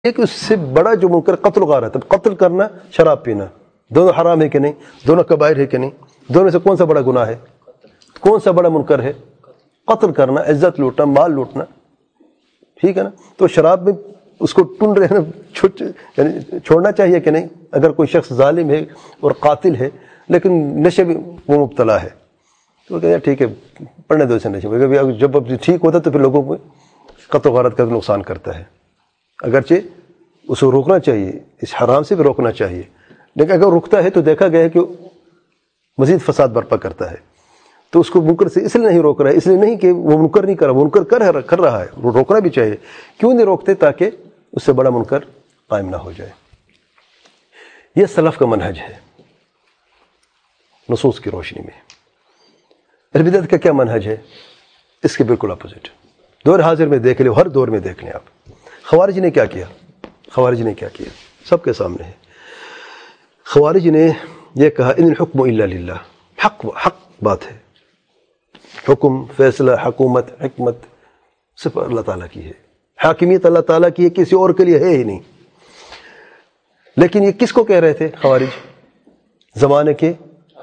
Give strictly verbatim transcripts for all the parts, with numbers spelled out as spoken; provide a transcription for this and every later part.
کہ اس سے بڑا جو منکر قتل غارت ہے، قتل کرنا، شراب پینا، دونوں حرام ہے کہ نہیں؟ دونوں کبائر ہے کہ نہیں؟ دونوں سے کون سا بڑا گناہ ہے؟ کون سا بڑا منکر ہے؟ قتل کرنا، عزت لوٹنا، مال لوٹنا، ٹھیک ہے نا؟ تو شراب میں اس کو ٹن رہے ہیں، یعنی چھوڑنا چاہیے کہ نہیں؟ اگر کوئی شخص ظالم ہے اور قاتل ہے لیکن نشے میں وہ مبتلا ہے تو کہتے ہیں ٹھیک ہے پڑھنے دو اسے نشے میں، جب اب ٹھیک ہوتا تو پھر لوگوں کو قتل و غارت کا نقصان کرتا ہے۔ اگرچہ اسے روکنا چاہیے، اس حرام سے بھی روکنا چاہیے، لیکن اگر رکتا ہے تو دیکھا گیا ہے کہ مزید فساد برپا کرتا ہے، تو اس کو منکر سے اس لیے نہیں روک رہا ہے، اس لیے نہیں کہ وہ منکر نہیں کر رہا، منکر کر کر رہا ہے، وہ روکنا بھی چاہیے۔ کیوں نہیں روکتے؟ تاکہ اس سے بڑا منکر قائم نہ ہو جائے۔ یہ سلف کا منہج ہے نصوص کی روشنی میں۔ اہل بدعت کا کیا منہج ہے؟ اس کے بالکل اپوزٹ۔ دور حاضر میں دیکھ لیں، ہر دور میں دیکھ لیں آپ، خوارج نے کیا کیا؟ خوارج نے کیا کیا؟ سب کے سامنے ہے۔ خوارج نے یہ کہا ان الحکم الا للہ، حق حق بات ہے، حکم، فیصلہ، حکومت، حکمت صرف اللہ تعالیٰ کی ہے، حاکمیت اللہ تعالیٰ کی ہے، کسی اور کے لیے ہے ہی نہیں۔ لیکن یہ کس کو کہہ رہے تھے خوارج؟ زمانے کے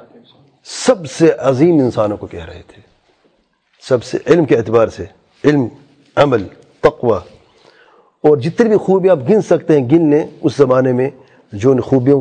سب سے عظیم انسانوں کو کہہ رہے تھے، سب سے علم کے اعتبار سے، علم، عمل، تقوی، اور جتنی بھی خوبیاں آپ گن سکتے ہیں گن لیں اس زمانے میں جو ان خوبیوں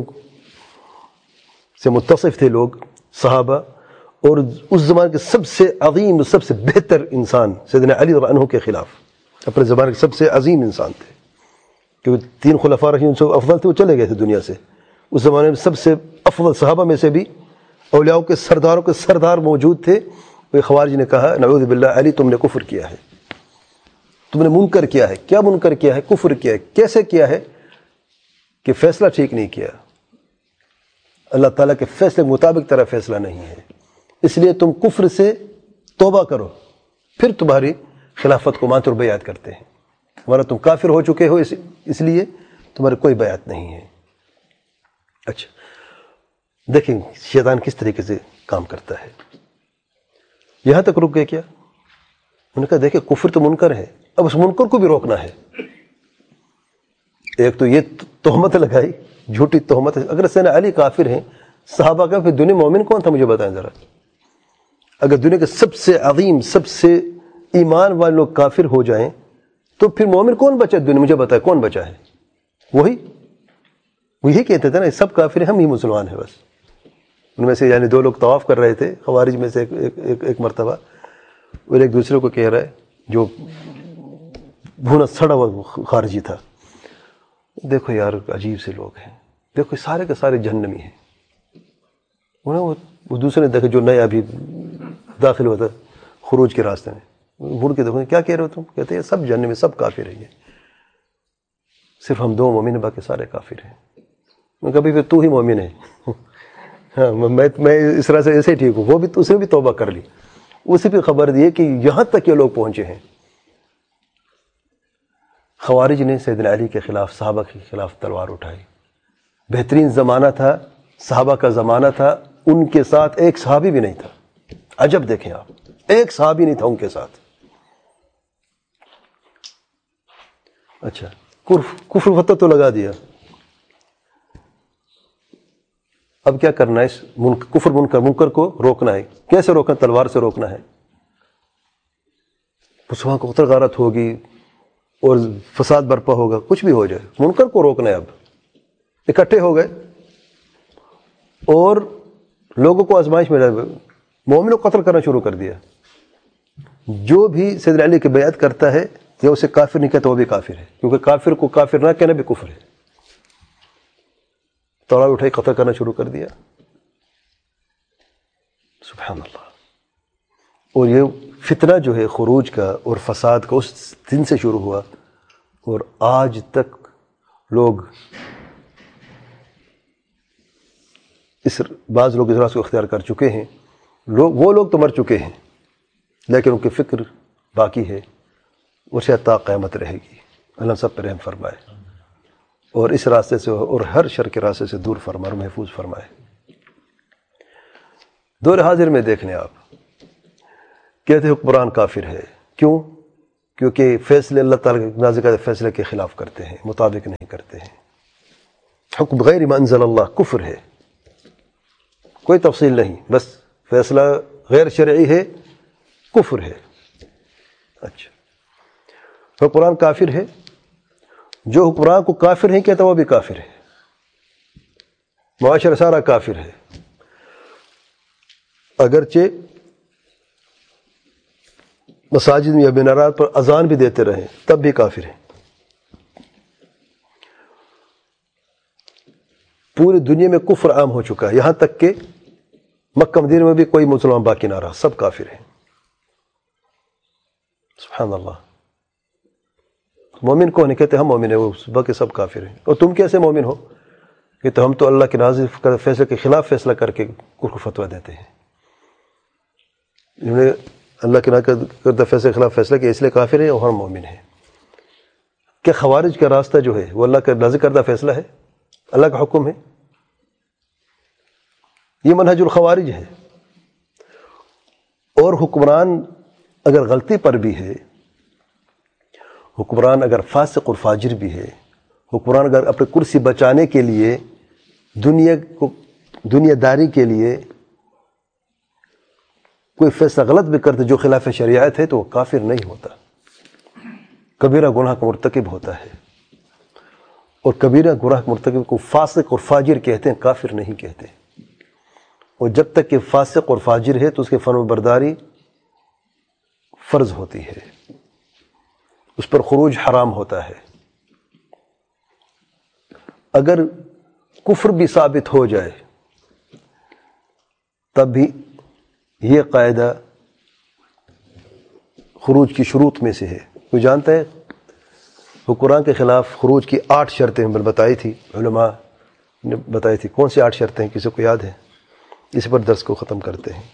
سے متصف تھے لوگ، صحابہ، اور اس زمانے کے سب سے عظیم، سب سے بہتر انسان سیدنا علی رضی اللہ عنہ کے خلاف، اپنے زمانے کے سب سے عظیم انسان تھے، کیونکہ تین خلفاء راشدین سے افضل تھے، وہ چلے گئے تھے دنیا سے۔ اس زمانے میں سب سے افضل صحابہ میں سے بھی اولیاء کے سرداروں کے سردار موجود تھے۔ وہ خوارج نے کہا نعوذ باللہ علی تم نے کفر کیا ہے، تم نے منکر کیا ہے۔ کیا منکر کیا ہے؟ کفر کیا ہے۔ کیسے کیا ہے؟ کہ فیصلہ ٹھیک نہیں کیا، اللہ تعالیٰ کے فیصلے کے مطابق تیرا فیصلہ نہیں ہے، اس لیے تم کفر سے توبہ کرو، پھر تمہاری خلافت کو مانتے اور بیعت کرتے ہیں، ورنہ تم کافر ہو چکے ہو، اس اس لیے تمہاری کوئی بیعت نہیں ہے۔ اچھا دیکھیں شیطان کس طریقے سے کام کرتا ہے۔ یہاں تک رک گئے کیا؟ انہوں نے کہا دیکھیں کفر تو منکر ہے، اب اس منکر کو بھی روکنا ہے۔ ایک تو یہ تہمت لگائی، جھوٹی تہمت، اگر سیدنا علی کافر ہیں، صحابہ کا، پھر دنیا مومن کون تھا؟ مجھے بتائیں ذرا۔ اگر دنیا کے سب سے عظیم، سب سے ایمان والے لوگ کافر ہو جائیں تو پھر مومن کون بچا دنیا؟ مجھے بتائیں کون بچا ہے؟ وہی وہ یہی کہتے تھے نا سب کافر ہیں، ہم ہی مسلمان ہیں بس۔ ان میں سے یعنی دو لوگ طواف کر رہے تھے خوارج میں سے، ایک, ایک, ایک, ایک مرتبہ، اور ایک دوسرے کو کہہ رہا ہے جو بھونا سڑا ہوا خارجی تھا، دیکھو یار عجیب سے لوگ ہیں، دیکھو سارے کے سارے جہنمی ہیں۔ وہ دوسرے نے دیکھا جو نیا ابھی داخل ہوا تھا خروج کے راستے میں، مڑ کے دیکھو کیا کہہ رہے ہو تم؟ کہتے ہیں سب جہنمی، سب کافر ہیں، صرف ہم دو مومن ہیں، باقی سارے کافر ہیں۔ میں کبھی پھر تو ہی مومن ہے، ہاں میں میں اس طرح سے ایسے ٹھیک ہوں۔ وہ بھی اس نے بھی توبہ کر لی، اسے بھی خبر دی کہ یہاں تک یہ لوگ پہنچے ہیں۔ خوارج نے سیدنا علی کے خلاف، صحابہ کے خلاف تلوار اٹھائی۔ بہترین زمانہ تھا، صحابہ کا زمانہ تھا، ان کے ساتھ ایک صحابی بھی نہیں تھا۔ عجب دیکھیں آپ، ایک صحابی نہیں تھا ان کے ساتھ۔ اچھا کفر فتح تو لگا دیا، اب کیا کرنا ہے؟ اس کفر منکر منکر کو روکنا ہے۔ کیسے روکنا؟ تلوار سے روکنا ہے۔ وہاں کو قتل غارت ہوگی اور فساد برپا ہوگا، کچھ بھی ہو جائے، منکر کو روکنا ہے۔ اب اکٹھے ہو گئے اور لوگوں کو آزمائش میں ڈالے، مومنوں کو قتل کرنا شروع کر دیا۔ جو بھی سیدنا علی کی بیعت کرتا ہے یا اسے کافر نہیں کہتا وہ بھی کافر ہے، کیونکہ کافر کو کافر نہ کہنا بھی کفر ہے۔ تلوار اٹھائی، قتل کرنا شروع کر دیا۔ سبحان اللہ۔ اور یہ فتنہ جو ہے خروج کا اور فساد کا اس دن سے شروع ہوا اور آج تک لوگ اس بعض لوگ اس راز کو اختیار کر چکے ہیں۔ لوگ وہ لوگ تو مر چکے ہیں لیکن ان کی فکر باقی ہے، اور شاید تا قیامت رہے گی۔ اللہ سب پر رحم فرمائے اور اس راستے سے اور ہر شر کے راستے سے دور فرمائے اور محفوظ فرمائے۔ دور حاضر میں دیکھ لیں آپ، کہتے حکمران کافر ہے، کیوں؟ کیونکہ فیصلے اللہ تعالیٰ کے نازل کردہ فیصلے کے خلاف کرتے ہیں، مطابق نہیں کرتے ہیں۔ حکم غیر ما انزل اللہ کفر ہے، کوئی تفصیل نہیں، بس فیصلہ غیر شرعی ہے، کفر ہے۔ اچھا، حکمران کافر ہے، جو حکمران کو کافر نہیں کہتا وہ بھی کافر ہے، معاشرہ سارا کافر ہے، اگرچہ مساجد میں یا مینارات پر اذان بھی دیتے رہیں تب بھی کافر ہیں۔ پوری دنیا میں کفر عام ہو چکا ہے، یہاں تک کہ مکہ مدینہ میں بھی کوئی مسلمان باقی نہ رہا، سب کافر ہیں۔ سبحان اللہ، مومن کو نہیں کہتے ہم مومن ہیں، وہ باقی سب کافر ہیں۔ اور تم کیسے مومن ہو؟ کہ تو ہم تو اللہ کے نازل کردہ فیصلے کے خلاف فیصلہ کر کے کفر کو فتویٰ دیتے ہیں۔ انہوں نے اللہ کے نازل کردہ فیصلے کے خلاف فیصلہ کیا، اس لیے کافر ہیں اور ہم مومن ہیں۔ کہ خوارج کا راستہ جو ہے وہ اللہ کا نازل کردہ فیصلہ ہے، اللہ کا حکم ہے، یہ منہج الخوارج ہے۔ اور حکمران اگر غلطی پر بھی ہے، حکمران اگر فاسق اور فاجر بھی ہے، حکمران اگر اپنے کرسی بچانے کے لیے، دنیا کو دنیا داری کے لیے کوئی فیصلہ غلط بھی کرتے جو خلاف شریعت ہے تو وہ کافر نہیں ہوتا، کبیرہ گناہ کا مرتکب ہوتا ہے۔ اور کبیرہ گناہ کے مرتکب کو فاسق اور فاجر کہتے ہیں، کافر نہیں کہتے۔ اور جب تک کہ فاسق اور فاجر ہے تو اس کے فرمان برداری فرض ہوتی ہے، اس پر خروج حرام ہوتا ہے۔ اگر کفر بھی ثابت ہو جائے تب بھی یہ قاعدہ خروج کی شروط میں سے ہے۔ کوئی جانتا ہے حکمران کے خلاف خروج کی آٹھ شرطیں ہم نے بتائی تھی، علماء نے بتائی تھی، کون سی آٹھ شرطیں ہیں؟ کسی کو یاد ہے؟ اس پر درس کو ختم کرتے ہیں۔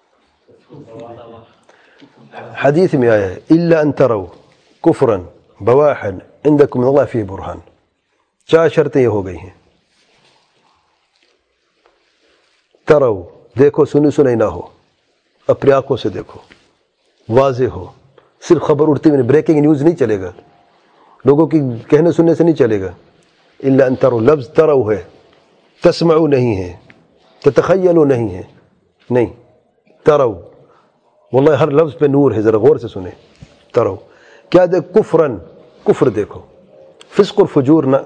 حدیث میں آیا ہے الا ان تروا کفرا بواحا عندکم من اللہ فیہ برہان، چار شرطیں یہ ہو گئی ہیں۔ ترو، دیکھو، سنی سنائی نہ ہو، اپنی آنکھوں سے دیکھو، واضح ہو، صرف خبر اڑتی ہوئی، بریکنگ نیوز نہیں چلے گا، لوگوں کی کہنے سننے سے نہیں چلے گا۔ الا ان تروا، لفظ ترو ہے، تسمعوا نہیں ہے، تتخیلوا نہیں ہے، نہیں، ترو، واللہ ہر لفظ پہ نور ہے، ذرا غور سے سنیں۔ ترو کیا دیکھ؟ کفرن، کفر دیکھو، فسق اور فجور نہ،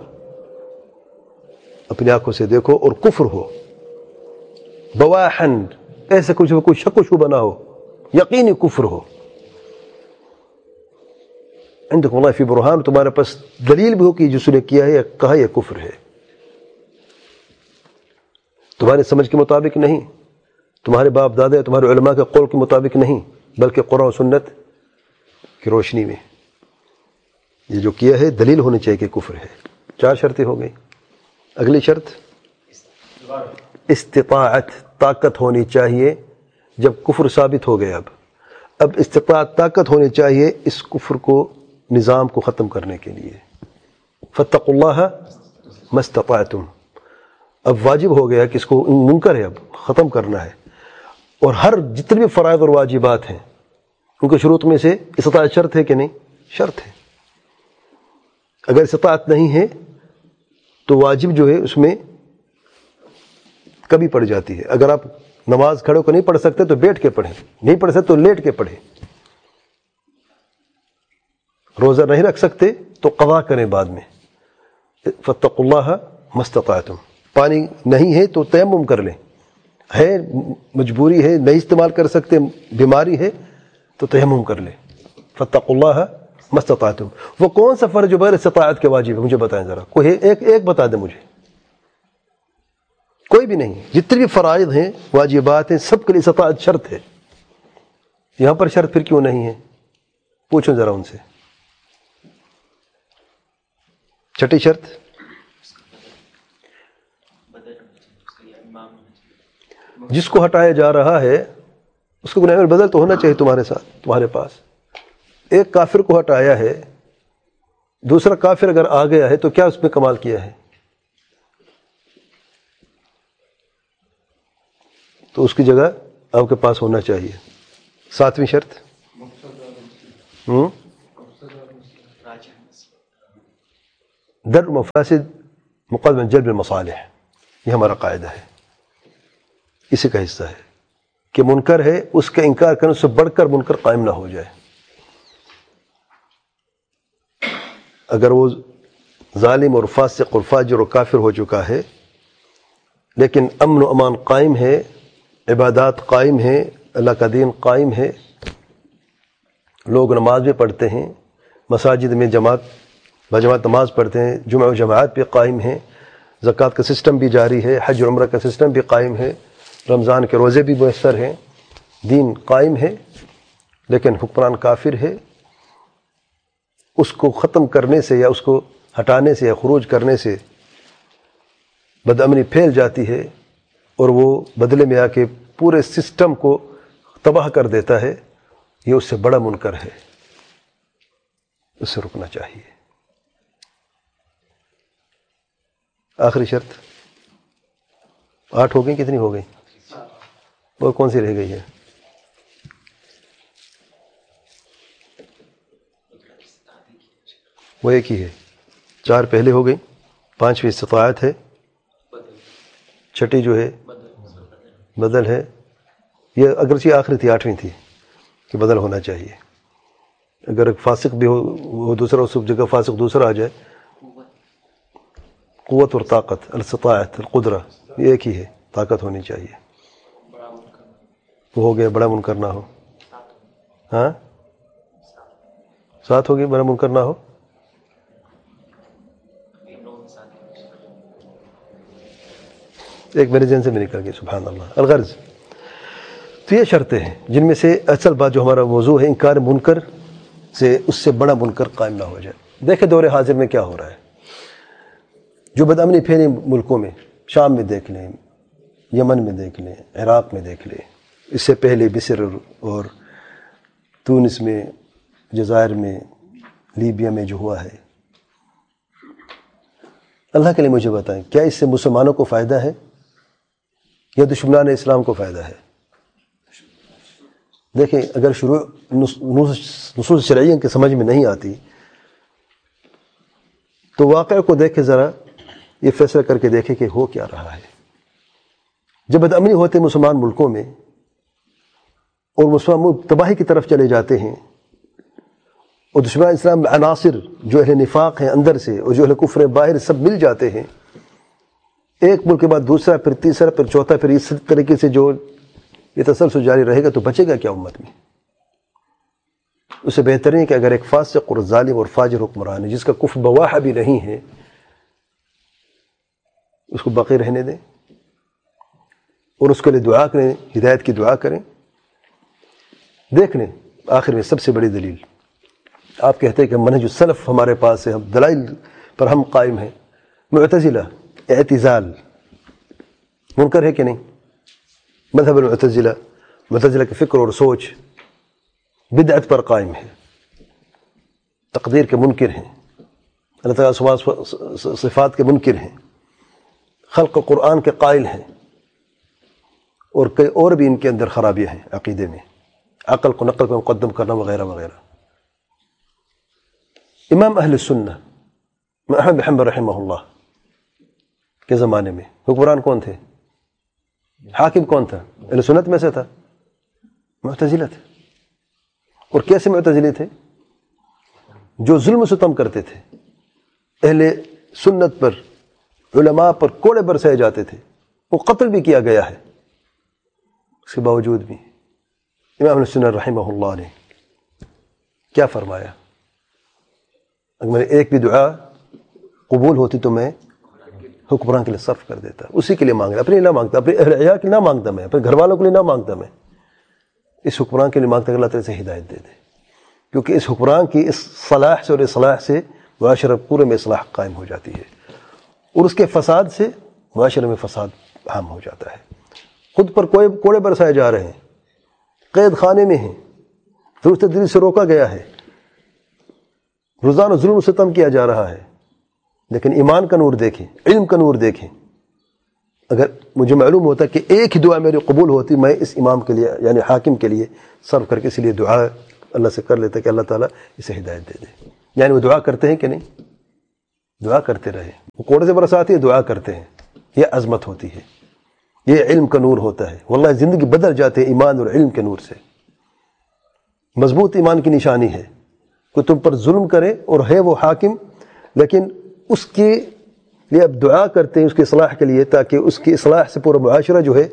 اپنی آنکھوں سے دیکھو اور کفر ہو، بواحن، ایسے کچھ کوئی شک و شبہ نہ ہو، یقینی کفر ہو، عندکم اللہ فی برہان، تمہارے پاس دلیل بھی ہو کہ جس نے کیا ہے یا کہا یہ کفر ہے، تمہارے سمجھ کے مطابق نہیں، تمہارے باپ دادا یا تمہارے علماء کے قول کے مطابق نہیں، بلکہ قرآن و سنت کی روشنی میں یہ جو کیا ہے دلیل ہونی چاہیے کہ کفر ہے۔ چار شرطیں ہو گئی۔ اگلی شرط استطاعت، طاقت ہونی چاہیے جب کفر ثابت ہو گیا۔ اب اب استطاعت، طاقت ہونی چاہیے اس کفر کو، نظام کو ختم کرنے کے لیے۔ فاتقوا اللہ ما استطعتم، اب واجب ہو گیا کہ اس کو منکر ہے اب ختم کرنا ہے، اور ہر جتنے بھی فرائض اور واجبات ہیں ان کے شروط میں سے استطاعت شرط ہے کہ نہیں؟ شرط ہے۔ اگر استطاعت نہیں ہے تو واجب جو ہے اس میں کمی پڑ جاتی ہے۔ اگر آپ نماز کھڑے ہو کر نہیں پڑھ سکتے تو بیٹھ کے پڑھیں، نہیں پڑھ سکتے تو لیٹ کے پڑھیں، روزہ نہیں رکھ سکتے تو قضا کریں بعد میں۔ فاتقوا اللہ ما استطعتم، پانی نہیں ہے تو تیمم کر لیں، ہے مجبوری ہے نہیں استعمال کر سکتے، بیماری ہے تو تیمم کر لیں۔ فاتقوا اللہ ما استطعتم، وہ کون سا فرض جو بغیر استطاعت کے واجب ہے؟ مجھے بتائیں ذرا، کوئی ایک ایک بتا دیں مجھے۔ کوئی بھی نہیں، جتنے بھی فرائض ہیں واجبات ہیں سب کے لیے استطاعت شرط ہے، یہاں پر شرط پھر کیوں نہیں ہے؟ پوچھو ذرا ان سے۔ چھٹی شرط جس کو ہٹایا جا رہا ہے اس کو گناہ بدل تو ہونا چاہیے تمہارے ساتھ، تمہارے پاس۔ ایک کافر کو ہٹایا ہے، دوسرا کافر اگر آ گیا ہے تو کیا اس میں کمال کیا ہے؟ تو اس کی جگہ آپ کے پاس ہونا چاہیے۔ ساتویں شرط ہوں در مفاسد مقدم جلب المصالح، یہ ہمارا قاعدہ ہے، اسی کا حصہ ہے کہ منکر ہے اس کا انکار کرنے سے بڑھ کر منکر قائم نہ ہو جائے. اگر وہ ظالم اور فاسق اور فاجر اور کافر ہو چکا ہے لیکن امن و امان قائم ہے، عبادات قائم ہیں، اللہ کا دین قائم ہے، لوگ نماز بھی پڑھتے ہیں، مساجد میں جماعت بجماعت نماز پڑھتے ہیں، جمعہ و جماعت بھی قائم ہیں، زکوٰۃ کا سسٹم بھی جاری ہے، حج و عمرہ کا سسٹم بھی قائم ہے، رمضان کے روزے بھی میسر ہیں، دین قائم ہے، لیکن حکمران کافر ہے، اس کو ختم کرنے سے یا اس کو ہٹانے سے یا خروج کرنے سے بدامنی پھیل جاتی ہے اور وہ بدلے میں آ کے پورے سسٹم کو تباہ کر دیتا ہے، یہ اس سے بڑا منکر ہے، اس سے رکنا چاہیے. آخری شرط آٹھ ہو گئی، کتنی ہو گئی؟ وہ کون سی رہ گئی ہے؟ وہ ایک ہی ہے. چار پہلے ہو گئی، پانچویں استطاعت ہے، چھٹی جو ہے بدل ہے. یہ اگرچہ آخری تھی، آٹھویں تھی کہ بدل ہونا چاہیے. اگر ایک فاسق بھی ہو وہ دوسرا اس جگہ فاسق دوسرا آ جائے. قوت اور طاقت، الاستطاعت، القدرہ، یہ ایک ہی ہے، طاقت ہونی چاہیے. وہ ہو گیا بڑا منکر نہ ہو. ہاں ساتھ ہوگی بڑا منکر نہ ہو. ایک میرے ذہن سے بھی نکل گئی، سبحان اللہ. الغرض تو یہ شرطیں ہیں جن میں سے اصل بات جو ہمارا موضوع ہے، انکار منکر سے اس سے بڑا منکر قائم نہ ہو جائے. دیکھیں دور حاضر میں کیا ہو رہا ہے. جو بدامنی پھیلی ملکوں میں، شام میں دیکھ لیں، یمن میں دیکھ لیں، عراق میں دیکھ لیں، اس سے پہلے مصر اور تونس میں، جزائر میں، لیبیا میں جو ہوا ہے، اللہ کے لیے مجھے بتائیں کیا اس سے مسلمانوں کو فائدہ ہے یا دشمنان اسلام کو فائدہ ہے؟ دیکھیں اگر شروع نصوص شرعیہ کی سمجھ میں نہیں آتی تو واقعہ کو دیکھ کے ذرا یہ فیصلہ کر کے دیکھیں کہ ہو کیا رہا ہے. جب بدامنی ہوتے مسلمان ملکوں میں اور مسلمان ملک تباہی کی طرف چلے جاتے ہیں اور دشمنان اسلام عناصر جو اہل نفاق ہیں اندر سے اور جو اہل کفر باہر سب مل جاتے ہیں، ایک ملک کے بعد دوسرا، پھر تیسرا، پھر چوتھا، پھر اس طریقے سے جو یہ تسلسل جاری رہے گا تو بچے گا کیا امت میں؟ اس سے بہتر ہے کہ اگر ایک فاسق اور ظالم اور فاجر حکمران ہے جس کا کفر بواح بھی نہیں ہے، اس کو باقی رہنے دیں اور اس کے لیے دعا کریں، ہدایت کی دعا کریں. دیکھ لیں آخر میں سب سے بڑی دلیل آپ کہتے ہیں کہ منہج السلف ہمارے پاس ہے، ہم دلائل پر ہم قائم ہیں. معتزلہ، اعتزال منکر ہے کہ نہیں؟ مذہب المعتزلہ، معتزلہ کے فکر اور سوچ بدعت پر قائم ہے، تقدیر کے منکر ہیں، اللہ تعالیٰ صفات کے منکر ہیں، خلق قرآن کے قائل ہیں، اور کئی اور بھی ان کے اندر خرابیاں ہیں عقیدے میں، عقل کو نقل پر مقدم کرنا وغیرہ وغیرہ. امام اہل السنہ احمد بن حنبل رحمہ اللہ کے زمانے میں حکمران کون تھے؟ حاکم کون تھا؟ اہل سنت میں سے تھا، معتزلہ تھے. اور کیسے معتزلی تھے؟ جو ظلم و ستم کرتے تھے، اہل سنت پر، علماء پر کوڑے برسائے جاتے تھے، وہ قتل بھی کیا گیا ہے. اس کے باوجود بھی امام اہل سنت رحمہ اللہ نے کیا فرمایا؟ اگر میں ایک بھی دعا قبول ہوتی تو میں حکمران کے لیے صرف کر دیتا، اسی کے لیے مانگتا، اپنے لیے نہ مانگتا، اپنے اہل عیال کے لیے نہ مانگتا، میں اپنے گھر والوں کے لیے نہ مانگتا، میں اس حکمران کے لیے مانگتا کہ اللہ تعالیٰ سے ہدایت دے دے، کیونکہ اس حکمران کی اس صلاح سے اور اصلاح سے معاشرہ پورے میں اصلاح قائم ہو جاتی ہے، اور اس کے فساد سے معاشرے میں فساد عام ہو جاتا ہے. خود پر کوئی کوڑے برسائے جا رہے ہیں، قید خانے میں ہیں، درست دل سے روکا گیا ہے، روزانہ ظلم و ستم کیا جا رہا ہے، لیکن ایمان کا نور دیکھیں، علم کا نور دیکھیں. اگر مجھے معلوم ہوتا کہ ایک ہی دعا میری قبول ہوتی، میں اس امام کے لیے یعنی حاکم کے لیے صرف کر کے اس لیے دعا اللہ سے کر لیتا کہ اللہ تعالیٰ اسے ہدایت دے دے. یعنی وہ دعا کرتے ہیں کہ نہیں؟ دعا کرتے رہے. وہ کوڑے سے برساتی ہے, دعا کرتے ہیں, یہ عظمت ہوتی ہے, یہ علم کا نور ہوتا ہے. واللہ زندگی بدل جاتے ہیں ایمان اور علم کے نور سے. مضبوط ایمان کی نشانی ہے کہ تم پر ظلم کرے اور ہے وہ حاکم, لیکن اس کے لیے اب دعا کرتے ہیں اس کی اصلاح کے لیے, تاکہ اس کی اصلاح سے پورا معاشرہ جو ہے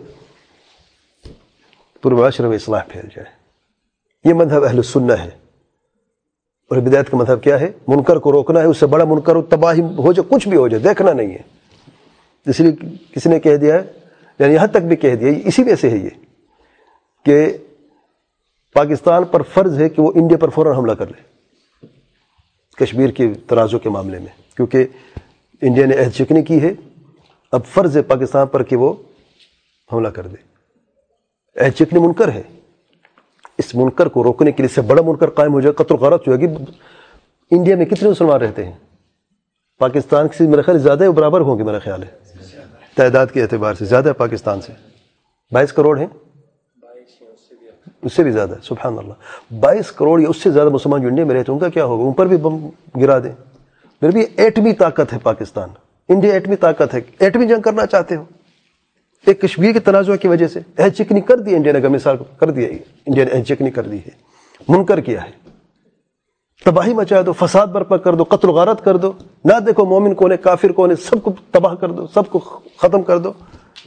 پورے معاشرے میں اصلاح پھیل جائے. یہ مذہب اہل السنہ ہے. اور بدعت کا مذہب کیا ہے؟ منکر کو روکنا ہے, اس سے بڑا منکر ہو, تباہی ہو جائے, کچھ بھی ہو جائے, دیکھنا نہیں ہے. اس لیے کسی نے کہہ دیا ہے, یعنی یہاں تک بھی کہہ دیا, اسی وجہ سے ہے یہ کہ پاکستان پر فرض ہے کہ وہ انڈیا پر فوراً حملہ کر لے کشمیر کے تنازع کے معاملے میں, کیونکہ انڈیا نے عہد شکنی کی ہے. اب فرض ہے پاکستان پر کہ وہ حملہ کر دے. عہد شکنی منکر ہے. اس منکر کو روکنے کے لیے سے بڑا منکر قائم ہو جائے, قتل و غارت جو ہے. انڈیا میں کتنے مسلمان رہتے ہیں؟ پاکستان سے میرا خیال زیادہ برابر ہوں گے, میرا خیال ہے تعداد کے اعتبار سے زیادہ ہے پاکستان سے. بائیس کروڑ ہیں, اس سے بھی زیادہ. سبحان اللہ, بائیس کروڑ یا اس سے زیادہ مسلمان جو انڈیا میں رہتے ہیں, ان کا کیا ہوگا؟ ان پر بھی بم گرا دیں. میرے بھی ایٹمی طاقت ہے پاکستان, انڈیا ایٹمی طاقت ہے. ایٹمی جنگ کرنا چاہتے ہو ایک کشمیر کے تنازع کی وجہ سے؟ عہد شکنی کر دی انڈیا نے, اگر مثال کر دیا, انڈیا نے عہد شکنی کر دی ہے, منکر کیا ہے. تباہی مچا دو, فساد برپا کر دو, قتل و غارت کر دو, نہ دیکھو مومن کون ہے کافر کون ہے, سب کو تباہ کر دو, سب کو ختم کر دو.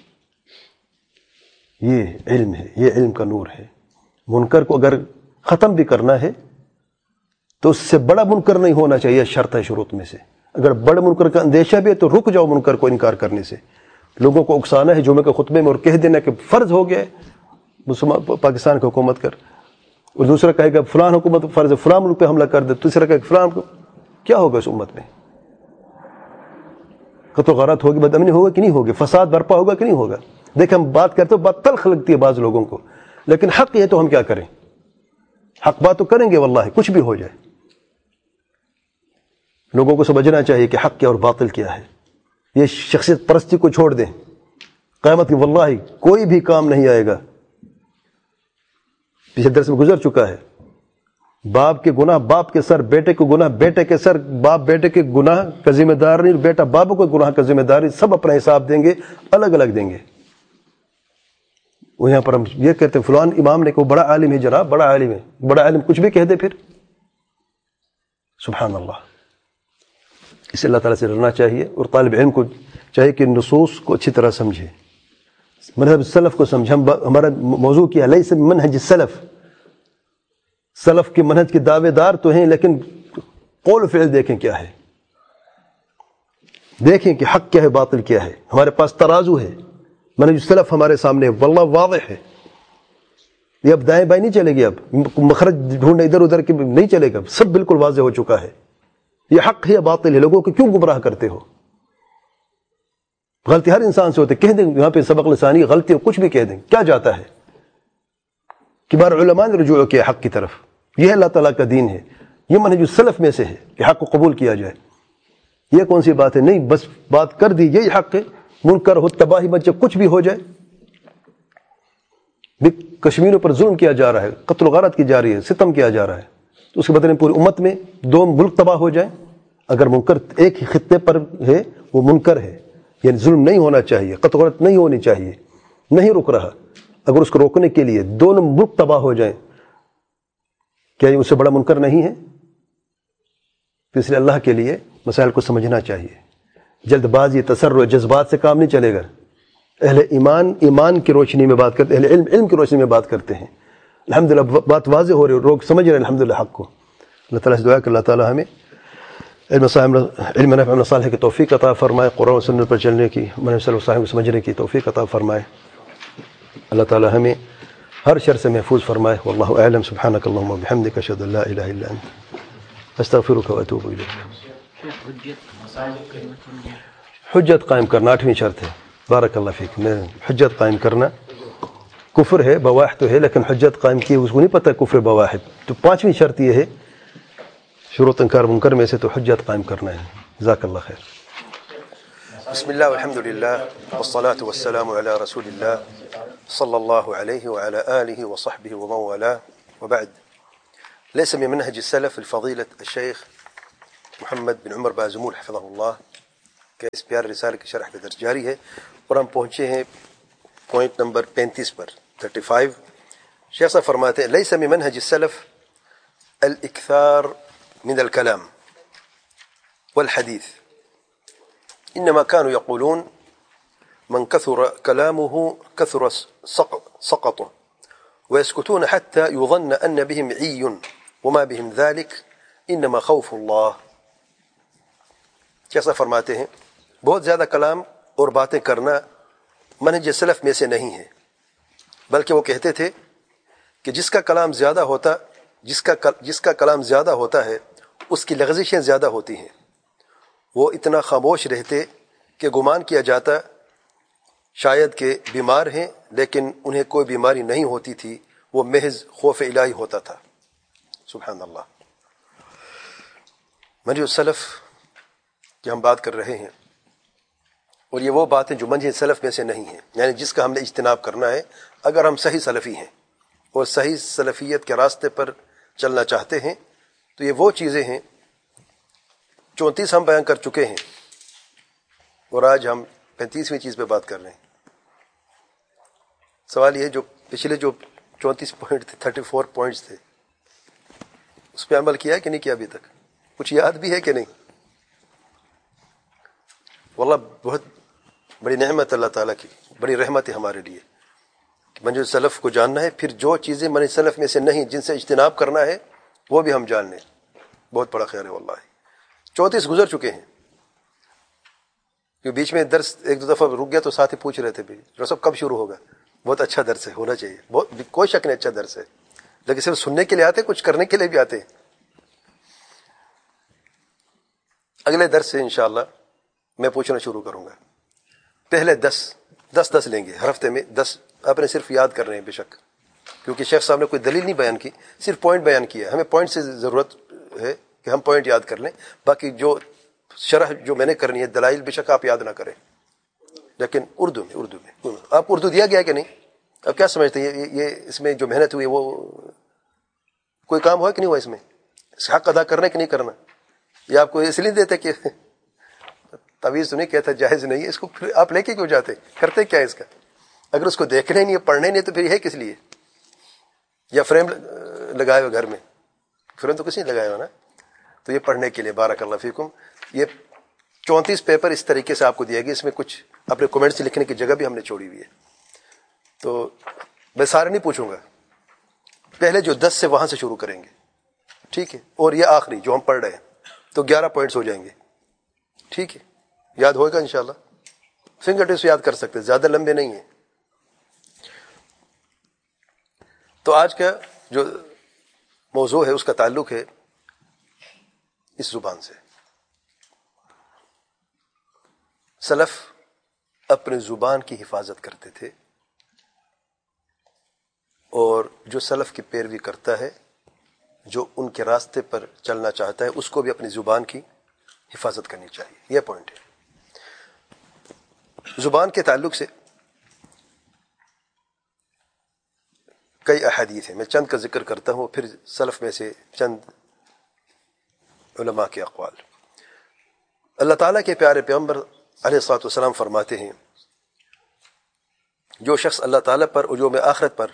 یہ علم ہے, یہ علم کا نور ہے. منکر کو اگر ختم بھی کرنا ہے تو اس سے بڑا منکر نہیں ہونا چاہیے, شرط ہے شروط میں سے. اگر بڑے منکر کا اندیشہ بھی ہے تو رک جاؤ منکر کو انکار کرنے سے. لوگوں کو اکسانا ہے جمعے کے خطبے میں اور کہہ دینا کہ فرض ہو گیا مسلمان پاکستان کی حکومت کر, اور دوسرا کہے گا فلان حکومت فرض ہے, فلان ملک پہ حملہ کر دے, تیسرا کہے فلان کو. کیا ہوگا اس امت میں؟ قتل و غارت ہوگی, بدامنی ہوگا کہ نہیں ہوگی, فساد برپا ہوگا کہ نہیں ہوگا؟ دیکھ ہم بات کرتے ہیں, بات تلخ لگتی ہے بعض لوگوں کو, لیکن حق یہ تو ہم کیا کریں؟ حق بات تو کریں گے واللہ, کچھ بھی ہو جائے. لوگوں کو سمجھنا چاہیے کہ حق کیا اور باطل کیا ہے. یہ شخصیت پرستی کو چھوڑ دیں, قیامت کی واللہ کوئی بھی کام نہیں آئے گا. پچھلے درس میں گزر چکا ہے, باپ کے گناہ باپ کے سر, بیٹے کے گناہ بیٹے کے سر. باپ بیٹے کے گناہ کا ذمہ دار نہیں, بیٹا باپ کے گناہ کا ذمہ دار, سب اپنا حساب دیں گے, الگ الگ دیں گے. وہ یہاں پر ہم یہ کہتے ہیں فلان امام نے کہ وہ بڑا عالم ہے, جناب بڑا عالم ہے, بڑا عالم کچھ بھی کہہ دے پھر. سبحان اللہ. اسے اللہ تعالیٰ سے ڈرنا چاہیے, اور طالب علم کو چاہیے کہ نصوص کو اچھی طرح سمجھے, مذہب سلف کو سمجھے. ہم ہمارا موضوع کیا ہے؟ لیس منہج السلف. سلف کے منہج کے دعوے دار تو ہیں, لیکن قول و فعل دیکھیں کیا ہے, دیکھیں کہ حق کیا ہے باطل کیا ہے. ہمارے پاس ترازو ہے, منہج السلف ہمارے سامنے واللہ واضح ہے. یہ اب دائیں بائیں نہیں چلے گی, اب مخرج ڈھونڈنا ادھر ادھر کے نہیں چلے گا, سب بالکل واضح ہو چکا ہے. یہ حق ہے باطل ہے, لوگوں کو کیوں گمراہ کرتے ہو؟ غلطی ہر انسان سے ہوتے, کہہ دیں یہاں پہ سبق لسانی غلطی ہو, کچھ بھی کہہ دیں, کیا جاتا ہے؟ کبار علماء نے رجوع کیا حق کی طرف. یہ اللہ تعالیٰ کا دین ہے, یہ منہج السلف میں سے ہے کہ حق کو قبول کیا جائے. یہ کون سی بات ہے؟ نہیں, بس بات کر دی یہی حق ہے, منکر ہو, تباہی بچے, کچھ بھی ہو جائے. کشمیروں پر ظلم کیا جا رہا ہے, قتل و غارت کی جا رہی ہے, ستم کیا جا رہا ہے, تو اس کے بدلے میں پوری امت میں دو ملک تباہ ہو جائیں. اگر منکر ایک ہی خطے پر ہے وہ منکر ہے, یعنی ظلم نہیں ہونا چاہیے, قتل و غارت نہیں ہونی چاہیے, نہیں رک رہا. اگر اس کو روکنے کے لیے دونوں ملک تباہ ہو جائیں, کیا یہ اس سے بڑا منکر نہیں ہے؟ تو اس لیے اللہ کے لیے مسائل کو سمجھنا چاہیے. جلد بازی, تسرع, جذبات سے کام نہیں چلے گا. اہل ایمان ایمان کی روشنی میں بات کرتے ہیں, اہل علم علم کی روشنی میں بات کرتے ہیں. الحمدللہ بات واضح ہو رہی ہے, لوگ سمجھ رہے ہیں الحمدللہ حق کو. اللہ تعالیٰ سے دعا کہ اللہ تعالیٰ ہمیں علم علم نافع عمل صالح کی توفیق عطا فرمائے, قرآن و سنت پر چلنے کی, منہج سلف صالح کو سمجھنے کی توفیق عطا فرمائے. اللہ تعالیٰ ہمیں ہر شر سے محفوظ فرمائے. واللہ اعلم. سبحانک اللہم و بحمدک, اشہد ان لا الہ الا انت, استغفرک و اتوب الیک. حجت قائم کرنا آٹھویں شرط ہے. بارک اللہ فیک. میں حجت قائم کرنا کفر ہے, بواح تو ہے, لیکن حجت قائم کی اس کو نہیں پتہ کفر بواح. تو پانچویں شرط یہ ہے شروط انکار منکر میں سے, تو حجت قائم کرنا ہے. جزاک اللہ خیر. بسم اللہ والحمد للہ والصلاة والسلام علی رسول اللہ صلی اللہ علیہ وعلى آلہ وصحبہ ومن والاه, وبعد. ليس من منهج السلف الفضيلة الشيخ محمد بن عمر بازمول حفظہ اللہ کے اس پیار رسالے کی شرح کا درس جاری ہے اور ہم پہنچے ہیں پوائنٹ نمبر پینتیس پر تھرٹی فائیو. شیخ صاحب فرماتے ہیں لیس من منہج السلف الاکثار من الكلام والحديث انما كانوا يقولون من كثر كلامه كثر سقطه ويسكتون حتى يظن ان بهم عي وما بهم ذلك انما خوف الله. کیسا فرماتے ہیں بہت زیادہ کلام اور باتیں کرنا منہج سلف میں سے نہیں ہے، بلکہ وہ کہتے تھے کہ جس کا کلام زیادہ ہوتا جس کا جس کا کلام زیادہ ہوتا ہے اس کی لغزشیں زیادہ ہوتی ہیں. وہ اتنا خاموش رہتے کہ گمان کیا جاتا شاید کہ بیمار ہیں، لیکن انہیں کوئی بیماری نہیں ہوتی تھی، وہ محض خوف الہی ہوتا تھا. سبحان اللہ. منہج سلف کی ہم بات کر رہے ہیں، اور یہ وہ باتیں جو منہج سلف میں سے نہیں ہیں، یعنی جس کا ہم نے اجتناب کرنا ہے اگر ہم صحیح سلفی ہیں اور صحیح سلفیت کے راستے پر چلنا چاہتے ہیں. تو یہ وہ چیزیں ہیں چونتیس ہم بیان کر چکے ہیں اور آج ہم پینتیسویں چیز پہ بات کر رہے ہیں. سوال یہ جو پچھلے جو چونتیس پوائنٹ تھے تھرٹی فور پوائنٹس تھے اس پہ عمل کیا ہے کہ نہیں کیا ابھی تک؟ کچھ یاد بھی ہے کہ نہیں؟ واللہ بہت بڑی نعمت اللہ تعالیٰ کی، بڑی رحمت ہے ہمارے لیے کہ منہج سلف کو جاننا ہے، پھر جو چیزیں منہج سلف میں سے نہیں جن سے اجتناب کرنا ہے وہ بھی ہم جان لیں. بہت بڑا خیر ہے واللہ. چونتیس گزر چکے ہیں. کہ بیچ میں درس ایک دو دفعہ رک گیا تو ساتھ ہی پوچھ رہے تھے بھی ڈاکٹر صاحب کب شروع ہوگا. بہت اچھا درس ہے، ہونا چاہیے، بہت کوئی شک نہیں اچھا درس ہے، لیکن صرف سننے کے لیے آتے، کچھ کرنے کے لیے بھی آتے. اگلے درس سے انشاءاللہ میں پوچھنا شروع کروں گا. پہلے دس دس دس لیں گے ہر ہفتے میں دس. آپ نے صرف یاد کر رہے ہیں بے شک، کیونکہ شیخ صاحب نے کوئی دلیل نہیں بیان کی، صرف پوائنٹ بیان کیا. ہمیں پوائنٹ سے ضرورت ہے کہ ہم پوائنٹ یاد کر لیں، باقی جو شرح جو میں نے کرنی ہے دلائل بے شک آپ یاد نہ کریں، لیکن اردو میں اردو میں آپ اردو دیا گیا کہ نہیں؟ اب کیا سمجھتے ہیں یہ, یہ اس میں جو محنت ہوئی وہ کوئی کام ہوا کہ نہیں ہوا؟ اس میں اس حق ادا کرنے کہ نہیں کرنا؟ یہ آپ کو اس لیے دیتے کہ تعویذ تو نہیں کہتا جائز نہیں ہے، اس کو پھر آپ لے کے کیوں جاتے؟ کرتے کیا اس کا؟ اگر اس کو دیکھنے نہیں ہے پڑھنے نہیں تو پھر ہے کس لیے؟ یا فریم لگائے ہوئے گھر میں؟ فریم تو کسی نے لگایا ہو نا. تو یہ پڑھنے کے لیے. بارک اللہ فیکم. یہ چونتیس پیپر اس طریقے سے آپ کو دیا گیا، اس میں کچھ اپنے کومنٹ سے لکھنے کی جگہ بھی ہم نے چھوڑی ہوئی ہے. تو میں سارے نہیں پوچھوں گا، پہلے جو دس سے وہاں سے شروع کریں گے، ٹھیک ہے؟ اور یہ آخری جو ہم پڑھ رہے ہیں تو گیارہ پوائنٹس ہو جائیں گے، ٹھیک ہے؟ یاد ہوئے گا انشاءاللہ. فنگر ٹپس یاد کر سکتے، زیادہ لمبے نہیں ہیں. تو آج کا جو موضوع ہے اس کا تعلق ہے اس زبان سے. سلف اپنے زبان کی حفاظت کرتے تھے، اور جو سلف کی پیروی کرتا ہے، جو ان کے راستے پر چلنا چاہتا ہے، اس کو بھی اپنی زبان کی حفاظت کرنی چاہیے. یہ پوائنٹ ہے. زبان کے تعلق سے کئی احادیث ہیں، میں چند کا ذکر کرتا ہوں، پھر سلف میں سے چند علماء کے اقوال. اللہ تعالیٰ کے پیارے پیغمبر علیہ الصلوۃ والسلام فرماتے ہیں جو شخص اللہ تعالیٰ پر اور یوم آخرت پر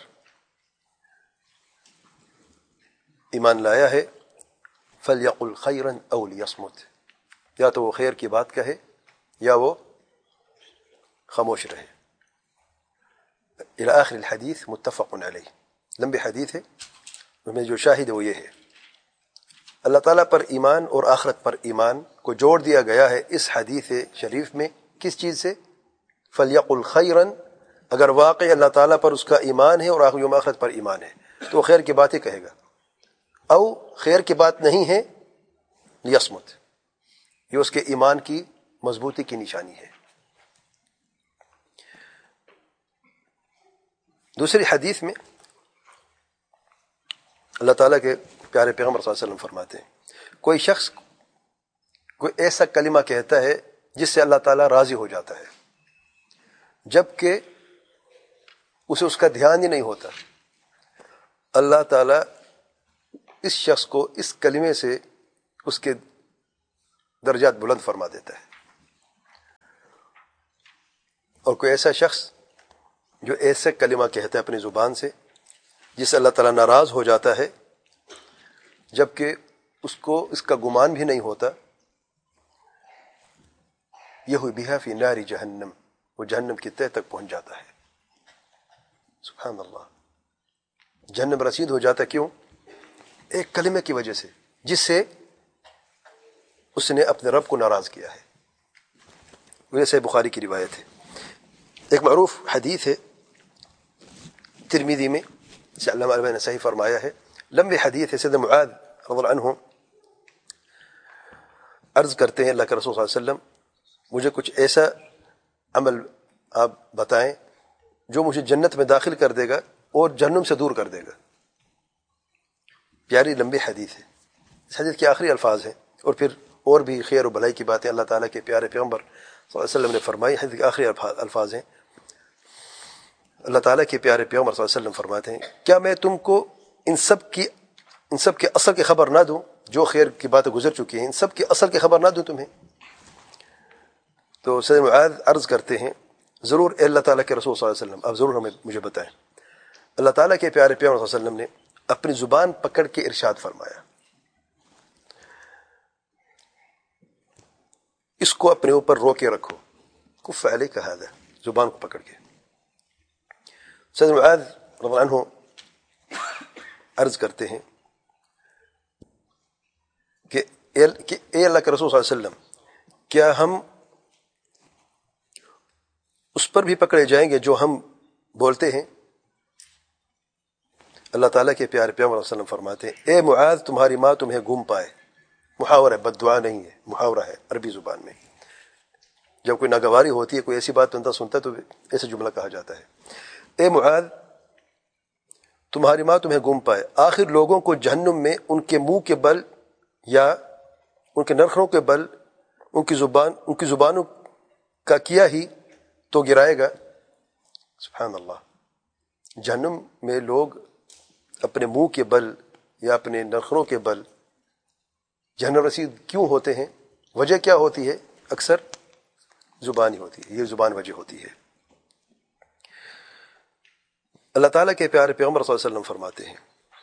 ایمان لایا ہے فَلْيَقُلْ خَيْرًا أَوْ لِيَصْمُتْ، یا تو وہ خیر کی بات کہے یا وہ خاموش رہے. الى آخر الحدیث متفق علیہ. لمبی حدیث ہے، اس میں جو شاہد ہے وہ یہ ہے اللہ تعالیٰ پر ایمان اور آخرت پر ایمان کو جوڑ دیا گیا ہے اس حدیث شریف میں. کس چیز سے؟ فَلْيَقُلْ خَيْرًا، اگر واقعی اللہ تعالیٰ پر اس کا ایمان ہے اور یوم آخرت پر ایمان ہے تو وہ خیر کی بات ہی کہے گا. او خیر کی بات نہیں ہے لیصمت، یہ اس کے ایمان کی مضبوطی کی نشانی ہے. دوسری حدیث میں اللہ تعالیٰ کے پیارے پیغمبر صلی اللہ علیہ وسلم فرماتے ہیں کوئی شخص کوئی ایسا کلمہ کہتا ہے جس سے اللہ تعالیٰ راضی ہو جاتا ہے، جبکہ اسے اس کا دھیان ہی نہیں ہوتا. اللہ تعالیٰ اس شخص کو اس کلمے سے اس کے درجات بلند فرما دیتا ہے. اور کوئی ایسا شخص جو ایسے کلمہ کہتا ہے اپنی زبان سے جس سے اللہ تعالیٰ ناراض ہو جاتا ہے، جبکہ اس کو اس کا گمان بھی نہیں ہوتا، یہ ہوئی بہا فی نار جہنم، وہ جہنم کی تہ تک پہنچ جاتا ہے. سبحان اللہ، جہنم رسید ہو جاتا ہے. کیوں؟ ایک کلمے کی وجہ سے جس سے اس نے اپنے رب کو ناراض کیا ہے. ویسے بخاری کی روایت ہے. ایک معروف حدیث ہے ترمذی میں، جسے علامہ البانی نے صحیح فرمایا ہے، لمبی حدیث ہے. سیدنا معاذ رضی اللہ عنہ عرض کرتے ہیں اللہ کے رسول صلی اللہ علیہ وسلم، مجھے کچھ ایسا عمل آپ بتائیں جو مجھے جنت میں داخل کر دے گا اور جہنم سے دور کر دے گا. پیاری لمبی حدیث ہے. اس حدیث کے آخری الفاظ ہیں، اور پھر اور بھی خیر و بھلائی کی باتیں اللہ تعالیٰ کے پیارے پیغمبر صلی اللہ علیہ وسلم نے فرمائی. حدیث کے آخری الفاظ ہیں، اللہ تعالیٰ کے پیارے پیغمبر صلی اللہ علیہ وسلم فرماتے ہیں، کیا میں تم کو ان سب کی ان سب کے اصل کی خبر نہ دوں؟ جو خیر کی باتیں گزر چکی ہیں، ان سب کی اصل کی خبر نہ دوں تمہیں؟ تو سیدنا معاذ عرض کرتے ہیں، ضرور اے اللہ تعالیٰ کے رسول صلی اللہ علیہ وسلم، آپ ضرور ہمیں مجھے بتائیں. اللہ تعالیٰ کے پیارے پیغمبر صلی اللہ علیہ وسلم نے اپنی زبان پکڑ کے ارشاد فرمایا، اس کو اپنے اوپر رو کے رکھو، کف علیک ھذا، زبان کو پکڑ کے. سیدنا معاذ رضی اللہ عنہ عرض کرتے ہیں کہ اے اللہ کے رسول صلی اللہ علیہ وسلم، کیا ہم اس پر بھی پکڑے جائیں گے جو ہم بولتے ہیں؟ اللہ تعالیٰ کے پیارے پیغمبر صلی اللہ علیہ وسلم فرماتے ہیں، اے معاذ، تمہاری ماں تمہیں گم پائے. محاورہ ہے، بد دعا نہیں ہے، محاورہ ہے عربی زبان میں. جب کوئی ناگواری ہوتی ہے، کوئی ایسی بات بندہ سنتا ہے تو ایسے جملہ کہا جاتا ہے، اے معاذ، تمہاری ماں تمہیں گم پائے. آخر لوگوں کو جہنم میں ان کے منہ کے بل یا ان کے نرخوں کے بل ان کی زبان ان کی زبانوں کا کیا ہی تو گرائے گا. سبحان اللہ. جہنم میں لوگ اپنے منہ کے بل یا اپنے نرخوں کے بل جہنم رسید کیوں ہوتے ہیں؟ وجہ کیا ہوتی ہے؟ اکثر زبان ہی ہوتی ہے، یہ زبان وجہ ہوتی ہے. اللہ تعالیٰ کے پیارے پیغمبر صلی اللہ علیہ وسلم فرماتے ہیں،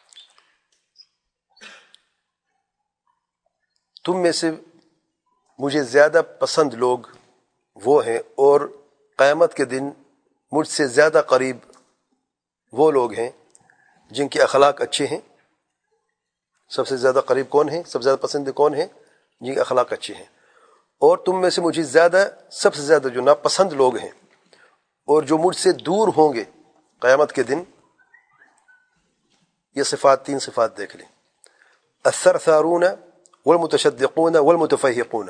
تم میں سے مجھے زیادہ پسند لوگ وہ ہیں، اور قیامت کے دن مجھ سے زیادہ قریب وہ لوگ ہیں جن کے اخلاق اچھے ہیں. سب سے زیادہ قریب کون ہیں؟ سب سے زیادہ پسند کون ہیں؟ جن کے اخلاق اچھے ہیں. اور تم میں سے مجھے زیادہ سب سے زیادہ جو ناپسند لوگ ہیں اور جو مجھ سے دور ہوں گے قیامت کے دن. یہ صفات، تین صفات دیکھ لیں، الثرثارون والمتشدقون والمتفیقون.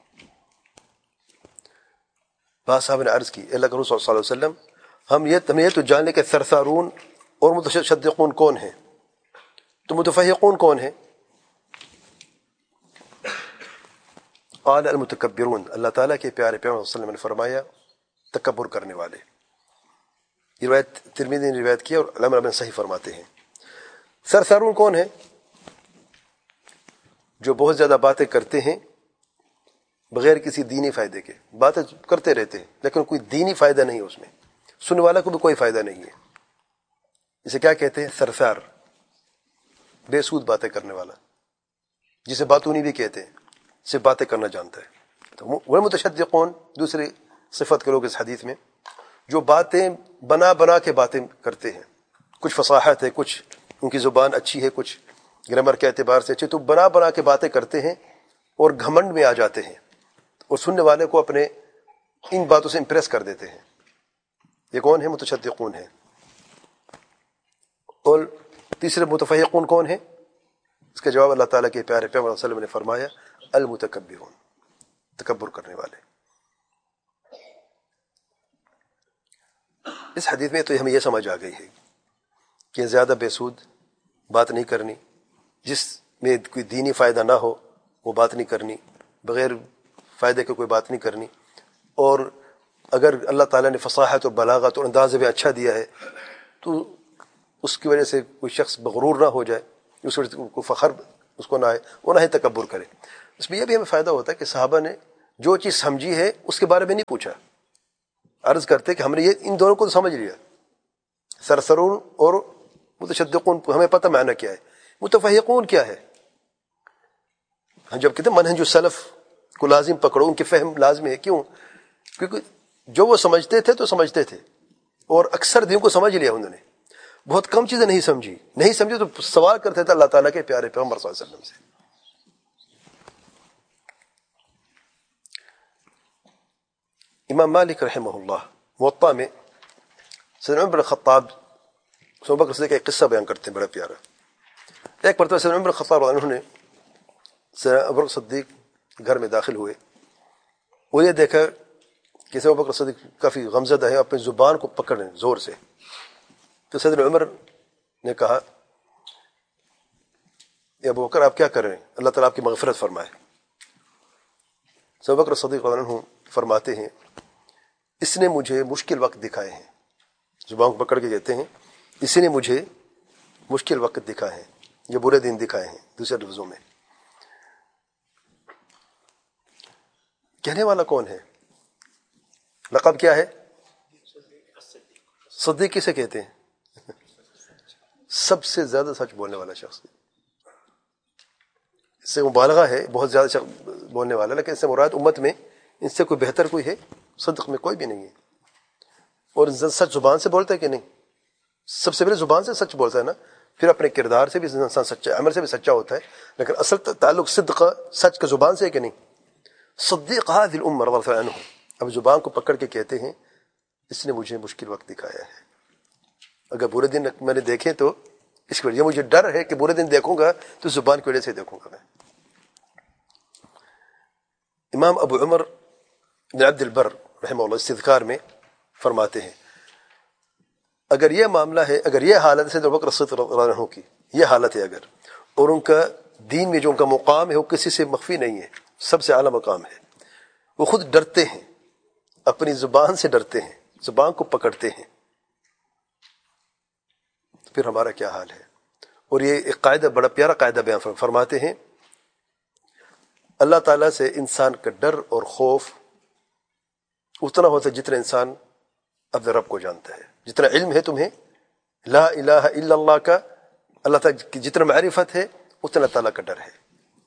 بعض صاحب نے عرض کی، اللہ کے رسول صلی اللہ علیہ وسلم، ہم یہ ہم یہ تو جان لیں کہ ثرثارون اور متشدقون کون ہیں، تو متفیقون کون ہیں؟ قال المتکبرون. اللہ تعالیٰ کے پیارے پیغمبر صلی اللہ علیہ وسلم نے فرمایا، تکبر کرنے والے. یہ روایت ترمذی نے روایت کی اور علامہ البانی صحیح فرماتے ہیں. ثرثارون کون ہیں؟ جو بہت زیادہ باتیں کرتے ہیں بغیر کسی دینی فائدے کے. باتیں کرتے رہتے ہیں لیکن کوئی دینی فائدہ نہیں ہے اس میں، سننے والا کو بھی کوئی فائدہ نہیں ہے. اسے کیا کہتے ہیں؟ ثرثار، بے سود باتیں کرنے والا، جسے باتونی بھی کہتے ہیں، صرف باتیں کرنا جانتا ہے. تو والمتشدقون دوسری صفت کے لوگ اس حدیث میں، جو باتیں بنا بنا کے باتیں کرتے ہیں. کچھ فصاحت ہے، کچھ ان کی زبان اچھی ہے، کچھ گرامر کے اعتبار سے اچھی، تو بنا بنا کے باتیں کرتے ہیں اور گھمنڈ میں آ جاتے ہیں اور سننے والے کو اپنے ان باتوں سے امپریس کر دیتے ہیں. یہ کون ہے؟ متشدقون ہیں. اور تیسرے متفیقون کون ہیں؟ اس کا جواب اللہ تعالیٰ کے پیارے پیغمبر صلی اللہ علیہ وسلم نے فرمایا، المتکبرون، تکبر کرنے والے. اس حدیث میں تو ہمیں یہ سمجھ آ گئی ہے کہ زیادہ بے سود بات نہیں کرنی، جس میں کوئی دینی فائدہ نہ ہو وہ بات نہیں کرنی، بغیر فائدے کے کوئی بات نہیں کرنی. اور اگر اللہ تعالیٰ نے فصاحت اور بلاغت اور انداز بھی اچھا دیا ہے تو اس کی وجہ سے کوئی شخص مغرور نہ ہو جائے، اس وجہ سے کوئی فخر اس کو نہ آئے، وہ نہ ہی تکبر کرے. اس میں یہ بھی ہمیں فائدہ ہوتا ہے کہ صحابہ نے جو چیز سمجھی ہے اس کے بارے میں نہیں پوچھا. عرض کرتے کہ ہم نے یہ ان دونوں کو سمجھ لیا. سرسرون اور متشدقون ہمیں پتہ معنی کیا ہے, متفہقون کیا ہے. ہم جب کہتے ہیں منہج السلف کو لازم پکڑو, ان کے فہم لازم ہے. کیوں؟ کیونکہ جو وہ سمجھتے تھے تو سمجھتے تھے, اور اکثر دین کو سمجھ لیا انہوں نے. بہت کم چیزیں نہیں سمجھی نہیں سمجھی تو سوال کرتے تھے اللہ تعالیٰ کے پیارے پیغمبر صلی اللہ علیہ وسلم سے. امام مالک رحمہ اللہ موطا میں سیدنا عمر بن خطاب ابو بکر صدیق کا ایک قصہ بیان کرتے ہیں بڑا پیارا. ایک مرتبہ سیدنا عمر بن خطاب انہوں نے سیدنا ابو بکر صدیق گھر میں داخل ہوئے. وہ یہ دیکھا کہ سیدنا ابو بکر صدیق کافی غمزدہ ہے, اپنی زبان کو پکڑ رہے ہیں زور سے. تو سیدنا عمر نے کہا اے ابو بکر آپ کیا کر رہے ہیں, اللہ تعالیٰ آپ کی مغفرت فرمائے. سیدنا ابو بکر صدیق عنہ فرماتے ہیں اس نے مجھے مشکل وقت دکھائے ہیں. زبان کو پکڑ کے کہتے ہیں اسی نے مجھے مشکل وقت دکھائے ہیں, یہ برے دن دکھائے ہیں. دوسرے لفظوں میں کہنے والا کون ہے؟ لقب کیا ہے؟ صدیق کسے کہتے ہیں؟ سب سے زیادہ سچ بولنے والا شخص. اس سے مبالغہ ہے, بہت زیادہ شخص بولنے والا, لیکن اس سے مراد امت میں ان سے کوئی بہتر کوئی ہے؟ صدق میں کوئی بھی نہیں ہے. اور سچ زبان سے بولتا ہے کہ نہیں؟ سب سے پہلے زبان سے سچ بولتا ہے نا, پھر اپنے کردار سے بھی انسان سچا, عمل سے بھی سچا ہوتا ہے. لیکن اصل تعلق صدق سچ کا زبان سے ہے کہ نہیں؟ صدیق هذه الامه رضی اللہ عنہ اب زبان کو پکڑ کے کہتے ہیں اس نے مجھے مشکل وقت دکھایا ہے. اگر برے دن میں نے دیکھے تو اس کی وجہ مجھے ڈر ہے کہ برے دن دیکھوں گا تو زبان کی وجہ سے دیکھوں گا میں. امام ابو عمر بن عبد البر رحمہ اللہ استذکار میں فرماتے ہیں اگر یہ معاملہ ہے, اگر یہ حالت ہے ابو بکر صدیق رضی اللہ عنہ کی یہ حالت ہے اگر, اور ان کا دین میں جو ان کا مقام ہے وہ کسی سے مخفی نہیں ہے, سب سے اعلیٰ مقام ہے, وہ خود ڈرتے ہیں, اپنی زبان سے ڈرتے ہیں, زبان کو پکڑتے ہیں, تو پھر ہمارا کیا حال ہے. اور یہ ایک قاعدہ, بڑا پیارا قاعدہ بیان فرماتے ہیں اللہ تعالیٰ سے انسان کا ڈر اور خوف اتنا ہوتا ہے جتنا انسان اپنے رب کو جانتا ہے. جتنا علم ہے تمہیں لا الہ الا اللہ کا, اللہ تعالیٰ کی جتنا معرفت ہے اتنا اللہ تعالیٰ کا ڈر ہے.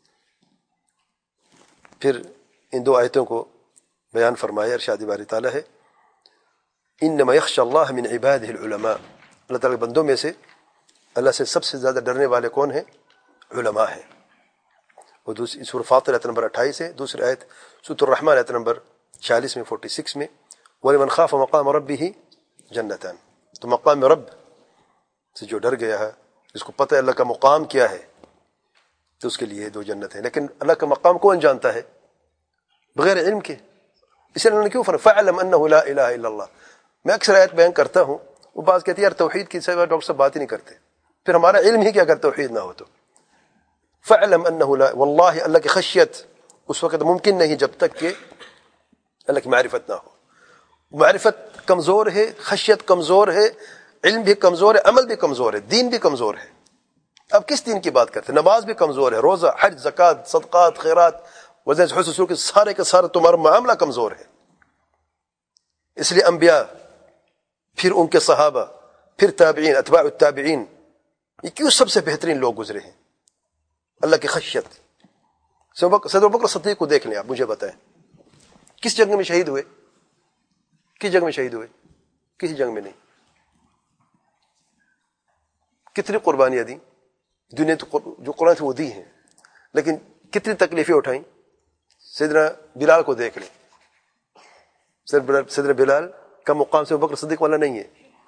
پھر ان دو آیتوں کو بیان فرمایا ارشاد باری تعالیٰ ہے انما یخشى اللہ من عباده العلماء, اللہ تعالیٰ کے بندوں میں سے اللہ سے سب سے زیادہ ڈرنے والے کون ہیں؟ علماء ہیں. اور دوسری سورہ فاطر آیت نمبر اٹھائیس ہے, دوسری آیت سورۃ الرحمن آیت نمبر چھیالیس میں فورٹی سکس میں وَلِمَنْ خَافَ مَقَامَ رَبِّهِ جَنَّتَانِ, تو مقام رب سے جو ڈر گیا ہے, جس کو پتہ ہے اللہ کا مقام کیا ہے, تو اس کے لیے دو جنت ہیں. لیکن اللہ کا مقام کون جانتا ہے؟ بغیر علم کے. اس لیے اللہ نے کیوں فرمایا فَاعْلَمْ أَنَّهُ لَا إِلَهَ إِلَّا اللَّهُ. میں اکثر آیت بیان کرتا ہوں, وہ بعض کہتے ہیں یار توحید کی سوا ڈاکٹر صاحب بات ہی نہیں کرتے, پھر ہمارا علم ہی کیا اگر توحید نہ ہو تو. فَاعْلَمْ أَنَّهُ لَا, واللہ اللہ کی خشیت اس وقت ممکن نہیں جب تک کہ اللہ کی معرفت نہ ہو. معرفت کمزور ہے, خشیت کمزور ہے, علم بھی کمزور ہے, عمل بھی کمزور ہے, دین بھی کمزور ہے. اب کس دین کی بات کرتے ہیں؟ نماز بھی کمزور ہے, روزہ, حج, زکوٰۃ, صدقات, خیرات, وزن حسن سلوک, سارے کے سارے تمہارا معاملہ کمزور ہے. اس لیے انبیاء, پھر ان کے صحابہ, پھر تابعین, اتباع التابعین, یہ کیوں سب سے بہترین لوگ گزرے ہیں؟ اللہ کی خشیت. سیدنا ابو بکر صدیق کو دیکھ لیں, آپ مجھے بتائیں کس جنگ میں شہید ہوئے؟ کس جنگ میں شہید ہوئے؟ کسی جنگ میں نہیں. کتنی قربانیاں دیں دنیا تو جو قرآن تھے وہ دی ہیں, لیکن کتنی تکلیفیں اٹھائیں. سیدنا بلال کو دیکھ لیں, سیدنا بلال کا مقام سے ابو بکر صدیق والا نہیں ہے.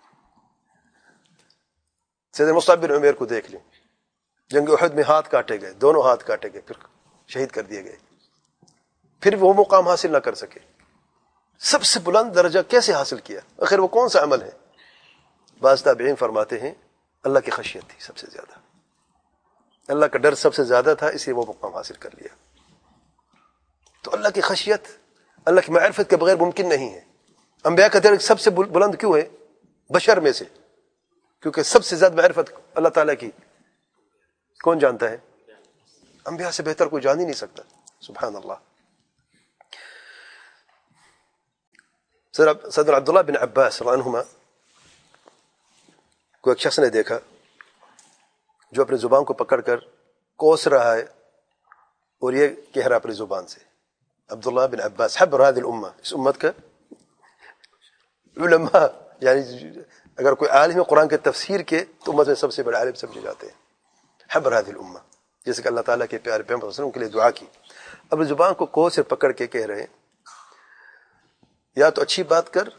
سیدنا مصعب بن عمیر کو دیکھ لیں, جنگ احد میں ہاتھ کاٹے گئے, دونوں ہاتھ کاٹے گئے, پھر شہید کر دیے گئے, پھر وہ مقام حاصل نہ کر سکے. سب سے بلند درجہ کیسے حاصل کیا؟ آخر وہ کون سا عمل ہے؟ بعض تابعین فرماتے ہیں اللہ کی خشیت تھی سب سے زیادہ, اللہ کا ڈر سب سے زیادہ تھا, اس لیے وہ مقام حاصل کر لیا. تو اللہ کی خشیت اللہ کی معرفت کے بغیر ممکن نہیں ہے. انبیاء کا درجہ سب سے بلند کیوں ہے بشر میں سے؟ کیونکہ سب سے زیادہ معرفت اللہ تعالیٰ کی کون جانتا ہے؟ انبیاء سے بہتر کوئی جان ہی نہیں سکتا. سبحان اللہ. صدر عبداللہ بن عباس رضی اللہ عنہما کو ایک شخص نے دیکھا جو اپنی زبان کو پکڑ کر کوس رہا ہے اور یہ کہہ رہا اپنی زبان سے. عبداللہ بن عباس حبر هذه الامہ، اس امت کا علماء، یعنی اگر کوئی عالم قرآن کے تفسیر کے تو امت میں سب سے بڑے عالم سمجھے جاتے ہیں. حبر هذه الامہ، جیسے کہ اللہ تعالیٰ کے پیارے پیغمبر صلی اللہ علیہ وسلم کے لیے دعا کی. اپنی زبان کو کوس سے پکڑ کے کہہ رہے ہیں یا تو اچھی بات کر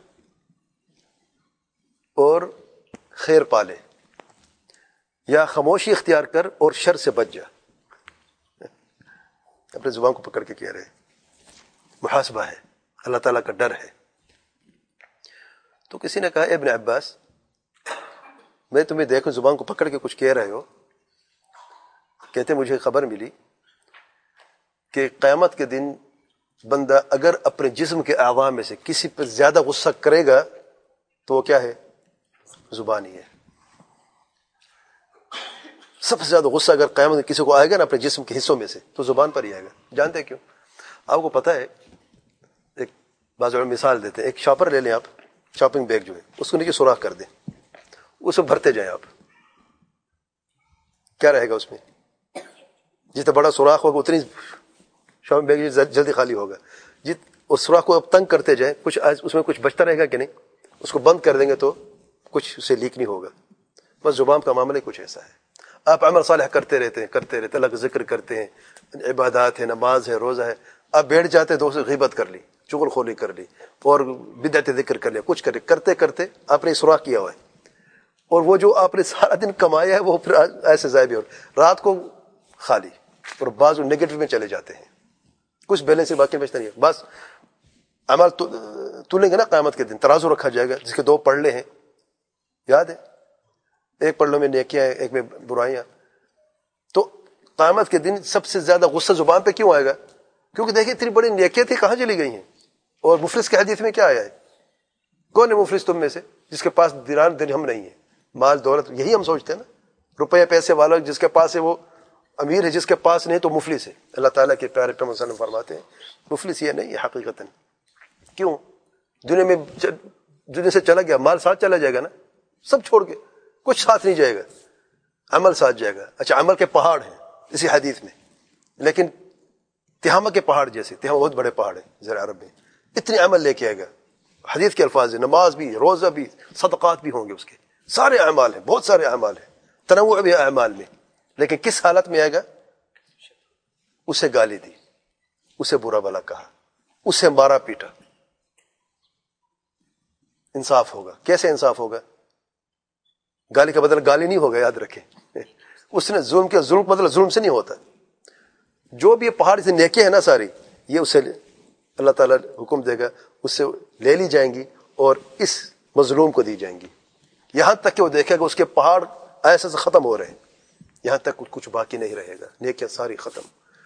اور خیر پالے، یا خاموشی اختیار کر اور شر سے بچ جا. اپنے زبان کو پکڑ کے کہہ رہے ہیں. محاسبہ ہے، اللہ تعالیٰ کا ڈر ہے. تو کسی نے کہا اے ابن عباس، میں تمہیں دیکھوں زبان کو پکڑ کے کچھ کہہ رہے ہو. کہتے مجھے خبر ملی کہ قیامت کے دن بندہ اگر اپنے جسم کے اعضاء میں سے کسی پر زیادہ غصہ کرے گا تو وہ کیا ہے؟ زبان ہی ہے. سب سے زیادہ غصہ اگر قیامت میں کسی کو آئے گا نا اپنے جسم کے حصوں میں سے تو زبان پر ہی آئے گا. جانتے کیوں؟ آپ کو پتہ ہے، ایک بعض لوگ مثال دیتے ہیں، ایک شاپر لے لیں آپ، شاپنگ بیگ جو ہے اس کو نیچے سوراخ کر دیں، اس کو بھرتے جائیں آپ، کیا رہے گا اس میں؟ جتنا بڑا سوراخ ہوگا اتنی شاپنگ بیگ جلدی خالی ہوگا. جت اس سوراخ کو اب تنگ کرتے جائیں، کچھ اس میں کچھ بچتا رہے گا کہ نہیں؟ اس کو بند کر دیں گے تو کچھ اسے لیک نہیں ہوگا. بس زبان کا معاملہ کچھ ایسا ہے. آپ عمل صالح کرتے رہتے ہیں کرتے رہتے اللہ کا ذکر کرتے ہیں، عبادات ہے، نماز ہے، روزہ ہے، آپ بیٹھ جاتے ہیں تو اسے غیبت کر لی، چغل خوری کر لی اور بدعت ذکر کر لیا، کچھ کرے کرتے کرتے آپ نے سوراخ کیا ہوا ہے، اور وہ جو آپ نے سارا دن کمایا ہے وہ پھر ایسے ضائع بھی ہو رات کو خالی، اور بعض نگیٹو میں چلے جاتے ہیں، کچھ بیلنس سے باقی بچتا نہیں ہے. بس عمل تولیں گے نا قیامت کے دن، ترازو رکھا جائے گا جس کے دو پڑلے ہیں، یاد ہے؟ ایک پڑلوں میں نیکیاں ہیں، ایک میں برائیاں. تو قیامت کے دن سب سے زیادہ غصہ زبان پہ کیوں آئے گا؟ کیونکہ دیکھیں اتنی بڑی نیکیاں تھی کہاں چلی گئی ہیں. اور مفلس کے حدیث میں کیا آیا ہے؟ کون ہے مفلس تم میں سے؟ جس کے پاس دینار درہم نہیں ہے، مال دولت. یہی ہم سوچتے ہیں نا، روپے پیسے والا جس کے پاس ہے وہ امیر ہے، جس کے پاس نہیں تو مفلس ہے. اللہ تعالیٰ کے پیارے پیغمبر صلی اللہ علیہ وسلم فرماتے ہیں مفلس یہ نہیں ہے حقیقتاً. کیوں؟ دنیا میں دنیا سے چلا گیا، مال ساتھ چلا جائے گا نا، سب چھوڑ کے کچھ ساتھ نہیں جائے گا، عمل ساتھ جائے گا. اچھا عمل کے پہاڑ ہیں اسی حدیث میں، لیکن تہامہ کے پہاڑ جیسے، تہامہ بہت بڑے پہاڑ ہیں زیر عرب میں، اتنے عمل لے کے آئے گا. حدیث کے الفاظ ہیں، نماز بھی، روزہ بھی، صدقات بھی ہوں گے، اس کے سارے اعمال ہیں، بہت سارے اعمال ہیں، تنوع بھی اعمال میں. لیکن کس حالت میں آئے گا؟ اسے گالی دی، اسے برا بھلا کہا، اسے مارا پیٹا. انصاف ہوگا؟ کیسے انصاف ہوگا؟ گالی کا بدل گالی نہیں ہوگا، یاد رکھیں. اس نے ظلم کیا، ظلم کا بدل ظلم سے نہیں ہوتا. جو بھی یہ پہاڑ سے نیکیاں ہیں نا ساری، یہ اسے اللہ تعالیٰ حکم دے گا، اس سے لے لی جائیں گی اور اس مظلوم کو دی جائیں گی، یہاں تک کہ وہ دیکھے گا اس کے پہاڑ ایسے سے ختم ہو رہے ہیں، یہاں تک کچھ باقی نہیں رہے گا، نیکیاں ساری ختم.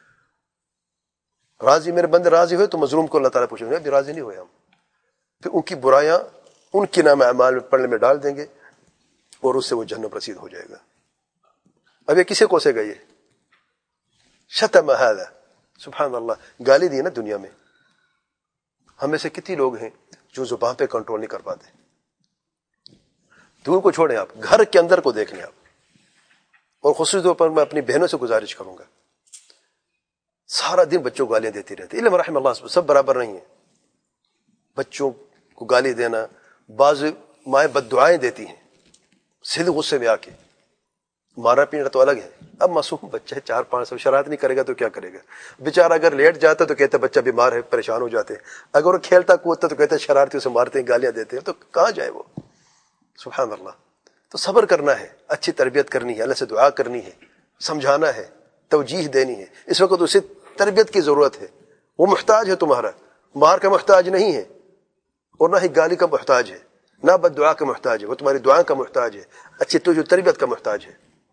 راضی میرے بندے راضی ہوئے تو مظلوم کو اللہ تعالیٰ پوچھیں گے ابھی راضی نہیں ہوئے ہم، پھر ان کی برائیاں ان کے نام اعمال میں پڑھنے میں ڈال دیں گے اور اس سے وہ جہنم رسید ہو جائے گا. اب یہ کسے کوسے گا؟ یہ شتم ھذا، سبحان اللہ، گالی دی نا دنیا میں. ہمیں سے کتنی لوگ ہیں جو زبان پہ کنٹرول نہیں کر پاتے؟ دور کو چھوڑیں، آپ گھر کے اندر کو دیکھ لیں آپ. اور خصوصی طور پر میں اپنی بہنوں سے گزارش کروں گا، سارا دن بچوں کو گالیاں دیتی رہتی. علم رحم اللہ، سب برابر نہیں ہیں. بچوں کو گالی دینا، بعض مائیں بد دعائیں دیتی ہیں سیدھے غصے میں آ کے. مارا پیٹنا تو الگ ہے، اب معصوم بچہ ہے، چار پانچ سال، شرارت نہیں کرے گا تو کیا کرے گا؟ بیچارہ اگر لیٹ جاتا تو کہتے بچہ بیمار ہے، پریشان ہو جاتے. اگر وہ کھیلتا کودتا تو کہتے شرارتی، اسے مارتے ہیں، گالیاں دیتے ہیں، تو کہاں جائے وہ؟ سبحان اللہ. تو صبر کرنا ہے، اچھی تربیت کرنی ہے، اللہ سے دعا کرنی ہے، سمجھانا ہے، توجیح دینی ہے. اس وقت اسے تربیت کی ضرورت ہے، وہ محتاج ہے، تمہارا مار کا محتاج نہیں ہے اور نہ ہی گالی کا محتاج ہے، نہ بد دعا کا محتاج ہے، وہ تمہاری دعا کا محتاج ہے، اچھی توجہ تربیت کا محتاج ہے.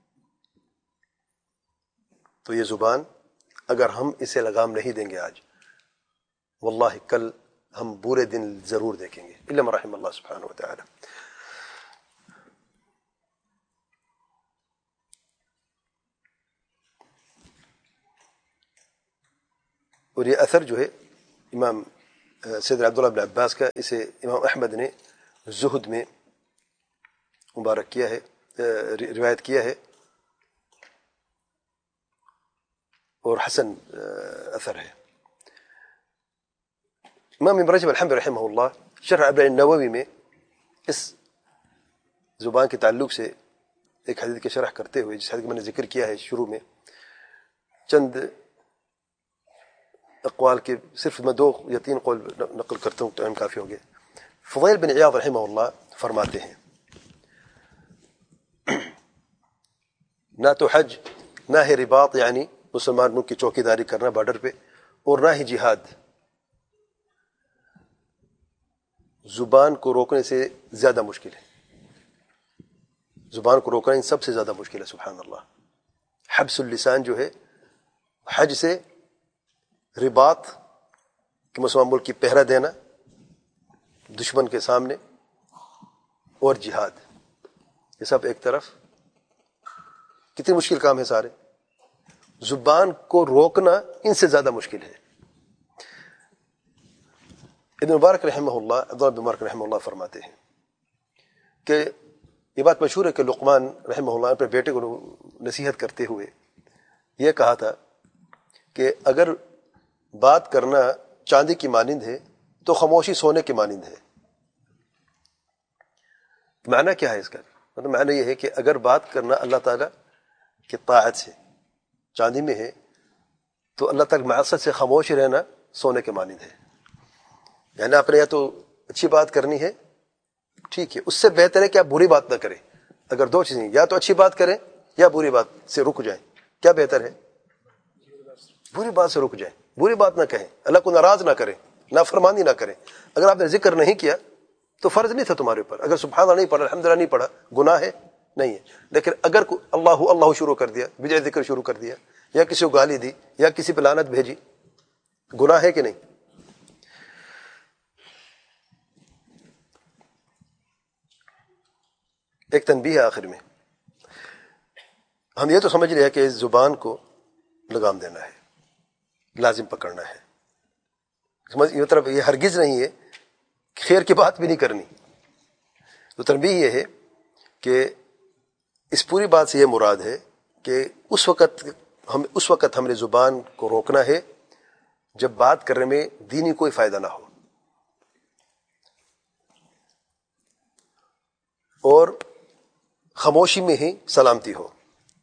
تو یہ زبان اگر ہم اسے لگام نہیں دیں گے آج، واللہ کل ہم برے دن ضرور دیکھیں گے. الا من رحم اللہ سبحانہ و تعالی. اور یہ اثر جو ہے امام سیدنا عبداللہ بن عباس کا، اسے امام احمد نے زہد میں مبارک کیا ہے، روایت کیا ہے، اور حسن اثر ہے۔ امام ابن رجب الحنبلی رحمہ اللہ شرح اربعین النووی میں اس زبان کے تعلق سے ایک حدیث کی شرح کرتے ہوئے، جس حدیث میں نے ذکر کیا ہے شروع میں، چند اقوال کے صرف میں دو یا تین قول نقل کرتا ہوں، ٹائم کافی ہو گیا۔ فضیل بن عیاض رحمہ اللہ فرماتے ہیں نہ تو حج، نہ ہے رباط یعنی مسلمانوں کی چوکی داری کرنا بارڈر پہ، اور نہ ہی جہاد زبان کو روکنے سے زیادہ مشکل ہے۔ زبان کو روکنا ان سب سے زیادہ مشکل ہے، سبحان اللہ۔ حبس اللسان جو ہے حج سے، رباط کہ مسلمان ملک کی پہرہ دینا دشمن کے سامنے، اور جہاد، یہ سب ایک طرف، کتنے مشکل کام ہے سارے۔ زبان کو روکنا ان سے زیادہ مشکل ہے۔ ابن مبارک رحمہ اللہ، عبداللہ بن مبارک رحمہ اللہ فرماتے ہیں کہ یہ بات مشہور ہے کہ لقمان رحمہ اللہ اپنے بیٹے کو نصیحت کرتے ہوئے یہ کہا تھا کہ اگر بات کرنا چاندی کی مانند ہے تو خاموشی سونے کی مانند ہے۔ معنی کیا ہے اس کا؟ مطلب معنی یہ ہے کہ اگر بات کرنا اللہ تعالیٰ کی طاعت سے چاندی میں ہے، تو اللہ تعالیٰ کی معصیت سے خاموش رہنا سونے کے مانند ہے۔ یعنی آپ نے یا تو اچھی بات کرنی ہے، ٹھیک ہے، اس سے بہتر ہے کہ آپ بری بات نہ کریں۔ اگر دو چیزیں، یا تو اچھی بات کریں یا بری بات سے رک جائیں، کیا بہتر ہے؟ بری بات سے رک جائیں، بری بات نہ کہیں، اللہ کو ناراض نہ کریں، نافرمانی نہ کریں۔ اگر آپ نے ذکر نہیں کیا تو فرض نہیں تھا تمہارے اوپر، اگر سبحان اللہ نہیں پڑھا، الحمدللہ نہیں پڑھا، گناہ ہے نہیں ہے۔ لیکن اگر اللہ اللہ شروع کر دیا، بجائے ذکر شروع کر دیا، یا کسی کو گالی دی، یا کسی پہ لعنت بھیجی، گناہ ہے کہ نہیں؟ ایک تنبیہ ہے آخر میں، ہم یہ تو سمجھ رہے ہیں کہ اس زبان کو لگام دینا ہے، لازم پکڑنا ہے، سمجھ یہ طرف، یہ ہرگز نہیں ہے خیر کی بات بھی نہیں کرنی۔ تو تنبیہ یہ ہے کہ اس پوری بات سے یہ مراد ہے کہ اس وقت ہم اس وقت ہم نے زبان کو روکنا ہے جب بات کرنے میں دینی کوئی فائدہ نہ ہو، اور خاموشی میں ہی سلامتی ہو۔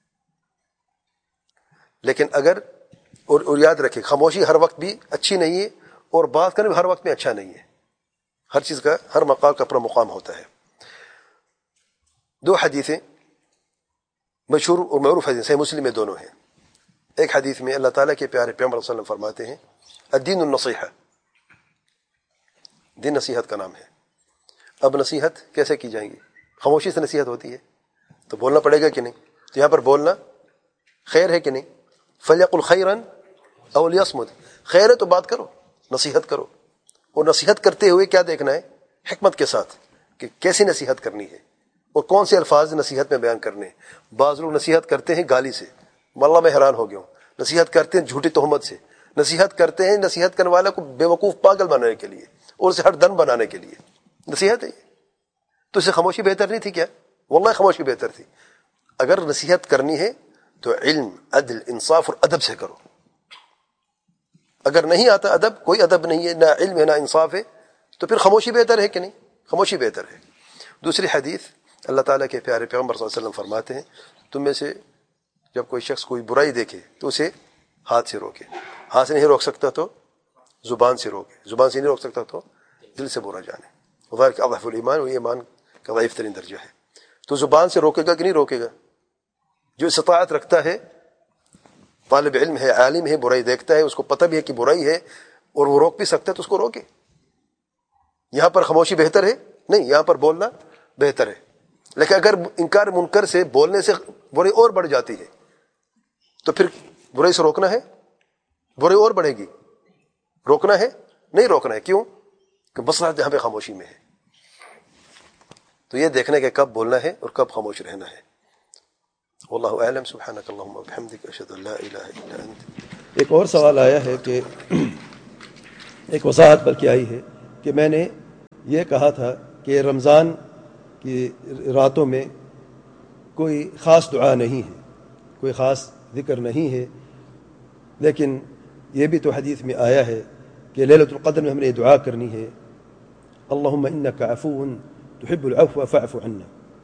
لیکن اگر اور, اور یاد رکھیں، خاموشی ہر وقت بھی اچھی نہیں ہے، اور بات کرنا بھی ہر وقت میں اچھا نہیں ہے۔ ہر چیز کا، ہر مقام کا اپنا مقام ہوتا ہے۔ دو حدیثیں مشہور اور معروف حدیث صحیح مسلم میں دونوں ہیں۔ ایک حدیث میں اللہ تعالیٰ کے پیارے پیغمبر صلی اللہ علیہ وسلم فرماتے ہیں الدین النصیحہ، دین نصیحت کا نام ہے۔ اب نصیحت کیسے کی جائیں گی؟ خاموشی سے نصیحت ہوتی ہے، تو بولنا پڑے گا کہ نہیں؟ تو یہاں پر بولنا خیر ہے کہ نہیں؟ فلیقل خیرا او لیصمت، خیر ہے تو بات کرو، نصیحت کرو، اور نصیحت کرتے ہوئے کیا دیکھنا ہے؟ حکمت کے ساتھ، کہ کیسی نصیحت کرنی ہے اور کون سے الفاظ نصیحت میں بیان کرنے ہیں۔ بعض لوگ نصیحت کرتے ہیں گالی سے، واللہ میں حیران ہو گیا ہوں، نصیحت کرتے ہیں جھوٹی تہمت سے، نصیحت کرتے ہیں نصیحت کرنے والے کو بے وقوف پاگل بنانے کے لیے اور اسے ہر دن بنانے کے لیے نصیحت ہے یہ۔ تو اسے خاموشی بہتر نہیں تھی کیا؟ واللہ خاموشی بہتر تھی۔ اگر نصیحت کرنی ہے تو علم، عدل، انصاف اور ادب سے کرو۔ اگر نہیں آتا ادب، کوئی ادب نہیں ہے، نہ علم ہے نہ انصاف ہے، تو پھر خاموشی بہتر ہے کہ نہیں؟ خاموشی بہتر ہے۔ دوسری حدیث، اللہ تعالیٰ کے پیارے پیغمبر صلی اللہ علیہ وسلم فرماتے ہیں تم میں سے جب کوئی شخص کوئی برائی دیکھے تو اسے ہاتھ سے روکے، ہاتھ سے نہیں روک سکتا تو زبان سے روکے، زبان سے نہیں روک سکتا تو دل سے برا جانے۔ وذالک اضعف الایمان، وہ ایمان کا ضعیف ترین درجہ ہے۔ تو زبان سے روکے گا کہ نہیں روکے گا؟ جو استطاعت رکھتا ہے، طالب علم ہے، عالم ہے، برائی دیکھتا ہے، اس کو پتہ بھی ہے کہ برائی ہے اور وہ روک بھی سکتا ہے، تو اس کو روکے۔ یہاں پر خاموشی بہتر ہے؟ نہیں، یہاں پر بولنا بہتر ہے۔ لیکن اگر انکار منکر سے بولنے سے برائی اور بڑھ جاتی ہے تو پھر برائی سے روکنا ہے؟ برائی اور بڑھے گی، روکنا ہے؟ نہیں روکنا ہے۔ کیوں؟ کہ مصلحت یہاں پہ خاموشی میں ہے۔ تو یہ دیکھنا کہ کب بولنا ہے اور کب خاموش رہنا ہے۔ واللہ اعلم، سبحانک اللہم وبحمدک، اشہد ان لا الہ الا انت۔ ایک اور سوال آیا ہے کہ ایک وضاحت بلکہ آئی ہے کہ میں نے یہ کہا تھا کہ رمضان کی راتوں میں کوئی خاص دعا نہیں ہے، کوئی خاص ذکر نہیں ہے، لیکن یہ بھی تو حدیث میں آیا ہے کہ لیلۃ القدر میں ہم نے دعا کرنی ہے، اللہم انک عفو تحب العفو فاعف عنا.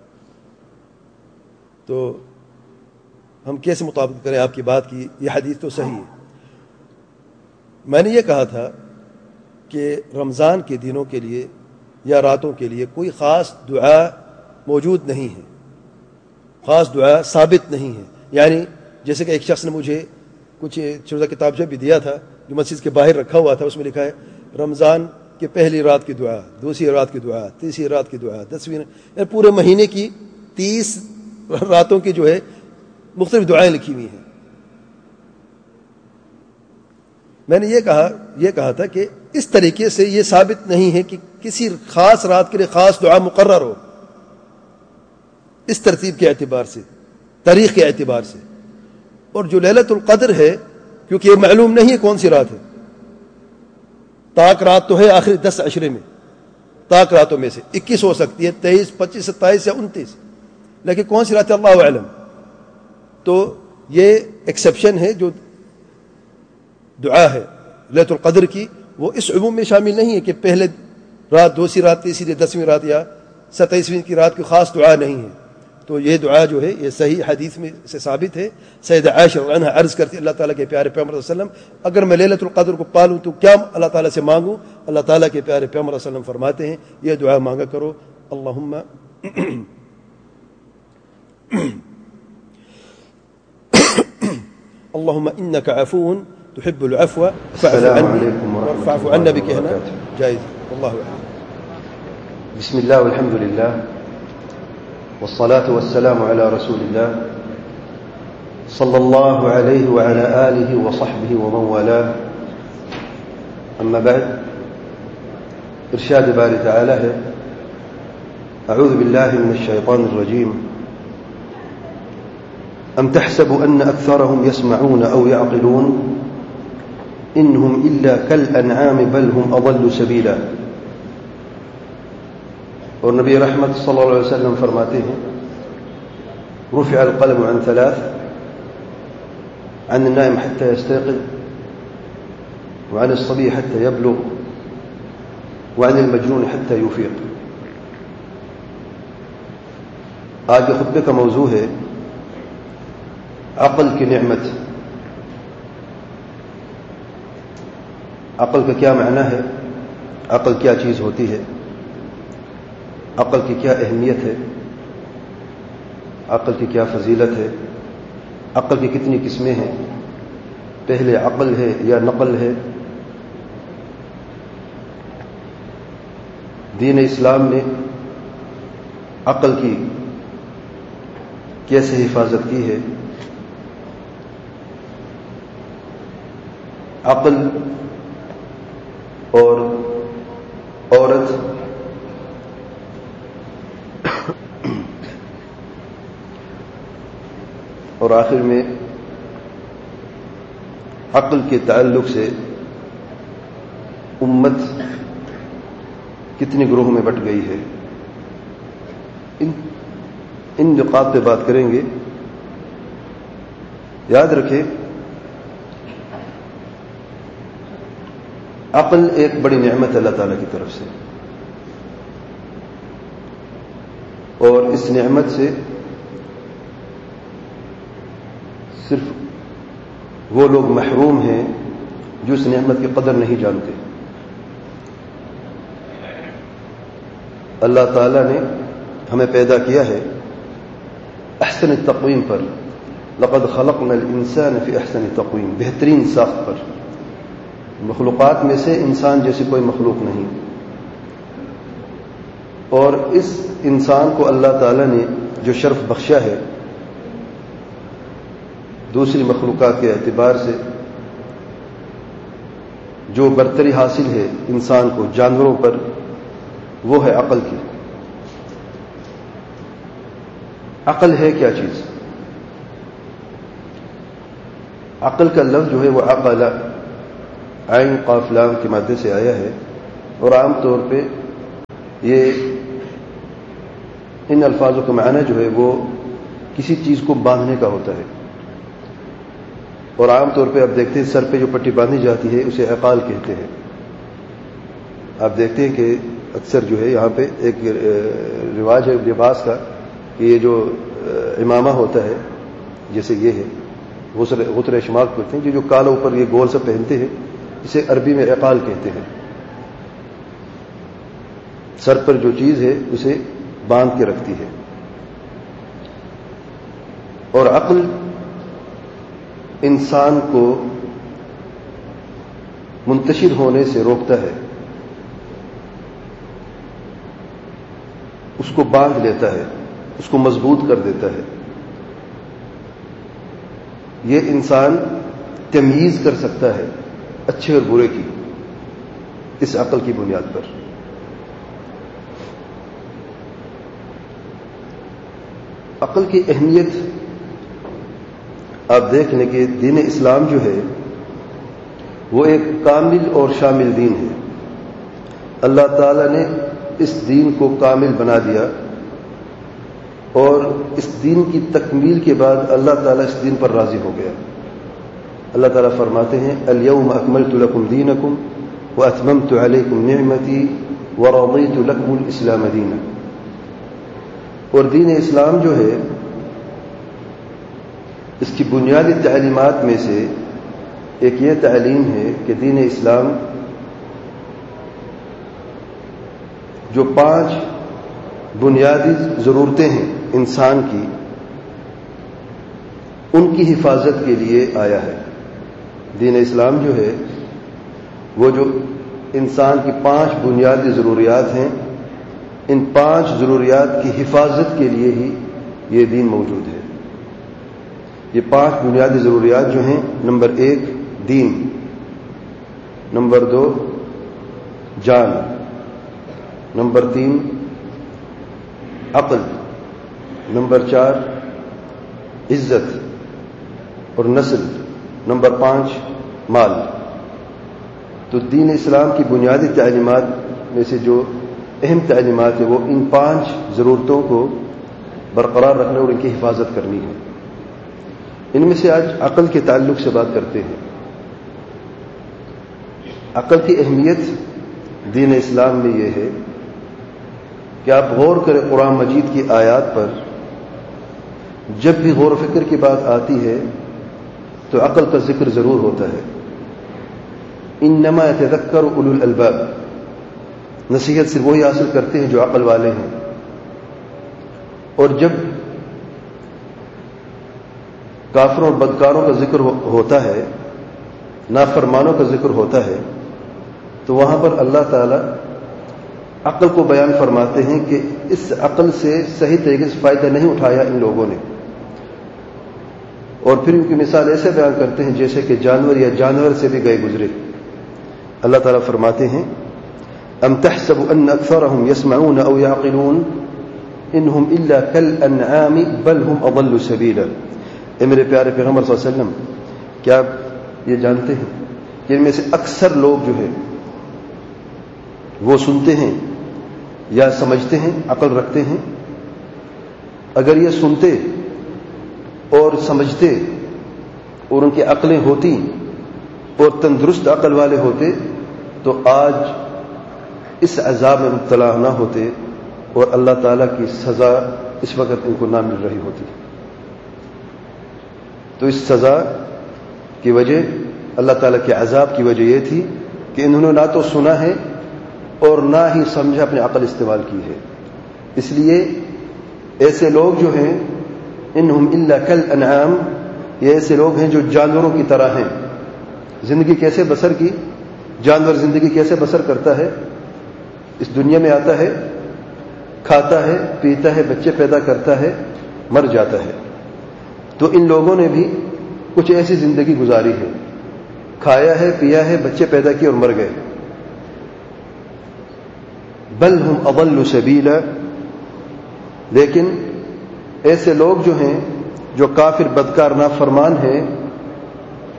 تو ہم کیسے مطابقت کریں آپ کی بات کی؟ یہ حدیث تو صحیح ہے. میں نے یہ کہا تھا کہ رمضان کے دنوں کے لیے یا راتوں کے لیے کوئی خاص دعا موجود نہیں ہے، خاص دعا ثابت نہیں ہے. یعنی جیسے کہ ایک شخص نے مجھے کچھ چھوٹا کتاب جو بھی دیا تھا جو مسجد کے باہر رکھا ہوا تھا، اس میں لکھا ہے رمضان کی پہلی رات کی دعا، دوسری رات کی دعا، تیسری رات کی دعا، دسویں، یعنی پورے مہینے کی تیس راتوں کی جو ہے مختلف دعائیں لکھی ہوئی ہیں. میں نے یہ کہا یہ کہا تھا کہ اس طریقے سے یہ ثابت نہیں ہے کہ کسی خاص رات کے لیے خاص دعا مقرر ہو، اس ترتیب کے اعتبار سے، تاریخ کے اعتبار سے. اور جو لیلۃ القدر ہے، کیونکہ یہ معلوم نہیں ہے کون سی رات ہے، طاق رات تو ہے آخری دس عشرے میں، طاق راتوں میں سے اکیس ہو سکتی ہے، تیئیس، پچیس، ستائیس یا انتیس، لیکن کون سی رات ہے اللہ اعلم. تو یہ ایکسیپشن ہے، جو دعا ہے لیلۃ القدر کی، وہ اس عموم میں شامل نہیں ہے کہ پہلے رات، دوسری رات، تیسری، دسویں رات یا ستائیسویں کی رات کی خاص دعا نہیں ہے. تو یہ دعا جو ہے یہ صحیح حدیث میں سے ثابت ہے. سیدہ عائشہ رضی اللہ عنہا عرض کرتی اللہ تعالیٰ کے پیارے پیغمبر صلی اللہ علیہ وسلم اگر میں لیلۃ القدر کو پالوں تو کیا اللہ تعالیٰ سے مانگوں؟ اللہ تعالیٰ کے پیارے پیغمبر صلی اللہ علیہ وسلم فرماتے ہیں یہ دعا مانگا کرو، اللہم اللہم انک عفو تحب العفو فاعف عنا بھی کہنا جائز. اللہ اعلم. بسم الله والحمد لله والصلاة والسلام على رسول الله صلى الله عليه وعلى آله وصحبه ومن والاه. أما بعد، إرشاد باري تعالى أعوذ بالله من الشيطان الرجيم أم تحسب أن أكثرهم يسمعون أو يعقلون إنهم إلا كالأنعام بل هم أضل سبيلا. اور نبی رحمت صلی اللہ علیہ وسلم فرماتے ہیں رفع القلم عن ثلاث عن النائم حتى يستيقظ وعن الصبي حتى يبلغ وعن المجنون حتى يفيق. آج کے خطبے کا موضوع ہے عقل کی نعمت. عقل کا کیا معنی ہے؟ عقل کیا چیز ہوتی ہے؟ عقل کی کیا اہمیت ہے؟ عقل کی کیا فضیلت ہے؟ عقل کی کتنی قسمیں ہیں؟ پہلے عقل ہے یا نقل ہے؟ دین اسلام نے عقل کی کیسے حفاظت کی ہے؟ عقل اور عورت اور آخر میں عقل کے تعلق سے امت کتنے گروہوں میں بٹ گئی ہے، ان ان نقاط پہ بات کریں گے. یاد رکھیں عقل ایک بڑی نعمت اللہ تعالیٰ کی طرف سے، اور اس نعمت سے صرف وہ لوگ محروم ہیں جو اس نعمت کی قدر نہیں جانتے. اللہ تعالیٰ نے ہمیں پیدا کیا ہے احسن التقویم پر، لقد خلقنا الانسان فی احسن تقویم، بہترین ساخت پر. مخلوقات میں سے انسان جیسی کوئی مخلوق نہیں، اور اس انسان کو اللہ تعالیٰ نے جو شرف بخشا ہے دوسری مخلوقات کے اعتبار سے، جو برتری حاصل ہے انسان کو جانوروں پر، وہ ہے عقل کی. عقل ہے کیا چیز؟ عقل کا لفظ جو ہے وہ عقل عین قاف لام کے مادے سے آیا ہے، اور عام طور پہ یہ ان الفاظوں کا معنی جو ہے وہ کسی چیز کو باندھنے کا ہوتا ہے، اور عام طور پہ آپ دیکھتے ہیں سر پہ جو پٹی باندھی جاتی ہے اسے عقال کہتے ہیں۔ آپ دیکھتے ہیں کہ اکثر جو ہے یہاں پہ ایک رواج ہے لباس کا کہ یہ جو امامہ ہوتا ہے جیسے یہ ہے غسل غتر شماغ کہتے ہیں، جو جو کالا اوپر یہ گول سے پہنتے ہیں اسے عربی میں عقال کہتے ہیں۔ سر پر جو چیز ہے اسے باندھ کے رکھتی ہے، اور عقل انسان کو منتشر ہونے سے روکتا ہے، اس کو باندھ لیتا ہے، اس کو مضبوط کر دیتا ہے۔ یہ انسان تمییز کر سکتا ہے اچھے اور برے کی اس عقل کی بنیاد پر۔ عقل کی اہمیت آپ دیکھ لیں کہ دین اسلام جو ہے وہ ایک کامل اور شامل دین ہے۔ اللہ تعالی نے اس دین کو کامل بنا دیا، اور اس دین کی تکمیل کے بعد اللہ تعالیٰ اس دین پر راضی ہو گیا۔ اللہ تعالیٰ فرماتے ہیں الیوم اکملت لکم دینکم واتممت علیکم نعمتی ورضیت لکم الاسلام دینا۔ اور دین اسلام جو ہے اس کی بنیادی تعلیمات میں سے ایک یہ تعلیم ہے کہ دین اسلام جو پانچ بنیادی ضرورتیں ہیں انسان کی، ان کی حفاظت کے لیے آیا ہے۔ دین اسلام جو ہے وہ جو انسان کی پانچ بنیادی ضروریات ہیں، ان پانچ ضروریات کی حفاظت کے لیے ہی یہ دین موجود ہے۔ یہ پانچ بنیادی ضروریات جو ہیں، نمبر ایک دین، نمبر دو جان، نمبر تین عقل، نمبر چار عزت اور نسل، نمبر پانچ مال۔ تو دین اسلام کی بنیادی تعلیمات میں سے جو اہم تعلیمات ہے وہ ان پانچ ضرورتوں کو برقرار رکھنا اور ان کی حفاظت کرنی ہے۔ ان میں سے آج عقل کے تعلق سے بات کرتے ہیں۔ عقل کی اہمیت دین اسلام میں یہ ہے کہ آپ غور کریں قرآن مجید کی آیات پر، جب بھی غور و فکر کی بات آتی ہے تو عقل کا ذکر ضرور ہوتا ہے۔ انما یتذکر اولو الالباب، نصیحت صرف وہی حاصل کرتے ہیں جو عقل والے ہیں۔ اور جب کافروں اور بدکاروں کا ذکر ہوتا ہے، نافرمانوں کا ذکر ہوتا ہے، تو وہاں پر اللہ تعالی عقل کو بیان فرماتے ہیں کہ اس عقل سے صحیح طریقے سے فائدہ نہیں اٹھایا ان لوگوں نے، اور پھر ان کی مثال ایسے بیان کرتے ہیں جیسے کہ جانور یا جانور سے بھی گئے گزرے۔ اللہ تعالیٰ فرماتے ہیں ام تحسب ان اکثرهم يسمعون او يعقلون انهم الا كالانعام بل هم اضل سبيلا۔ اے میرے پیارے پیغمبر صلی اللہ علیہ وسلم، کیا آپ یہ جانتے ہیں کہ ان میں سے اکثر لوگ جو ہے وہ سنتے ہیں یا سمجھتے ہیں، عقل رکھتے ہیں؟ اگر یہ سنتے اور سمجھتے اور ان کی عقلیں ہوتی اور تندرست عقل والے ہوتے تو آج اس عذاب میں مبتلا نہ ہوتے اور اللہ تعالیٰ کی سزا اس وقت ان کو نہ مل رہی ہوتی۔ تو اس سزا کی وجہ، اللہ تعالیٰ کے عذاب کی وجہ یہ تھی کہ انہوں نے نہ تو سنا ہے اور نہ ہی سمجھا، اپنی عقل استعمال کی ہے۔ اس لیے ایسے لوگ جو ہیں انہم الا کالانعام، یہ ایسے لوگ ہیں جو جانوروں کی طرح ہیں۔ زندگی کیسے بسر کی؟ جانور زندگی کیسے بسر کرتا ہے؟ اس دنیا میں آتا ہے، کھاتا ہے، پیتا ہے، بچے پیدا کرتا ہے، مر جاتا ہے۔ تو ان لوگوں نے بھی کچھ ایسی زندگی گزاری ہے، کھایا ہے، پیا ہے، بچے پیدا کیے اور مر گئے۔ بل ہم اضل سبیلا، لیکن ایسے لوگ جو ہیں جو کافر بدکار نافرمان ہیں،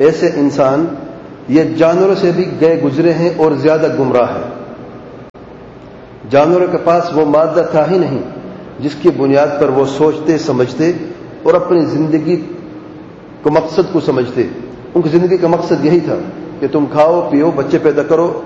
ایسے انسان یہ جانوروں سے بھی گئے گزرے ہیں اور زیادہ گمراہ ہے. جانوروں کے پاس وہ مادہ تھا ہی نہیں جس کی بنیاد پر وہ سوچتے سمجھتے اور اپنی زندگی کو مقصد کو سمجھتے. ان کی زندگی کا مقصد یہی تھا کہ تم کھاؤ پیو بچے پیدا کرو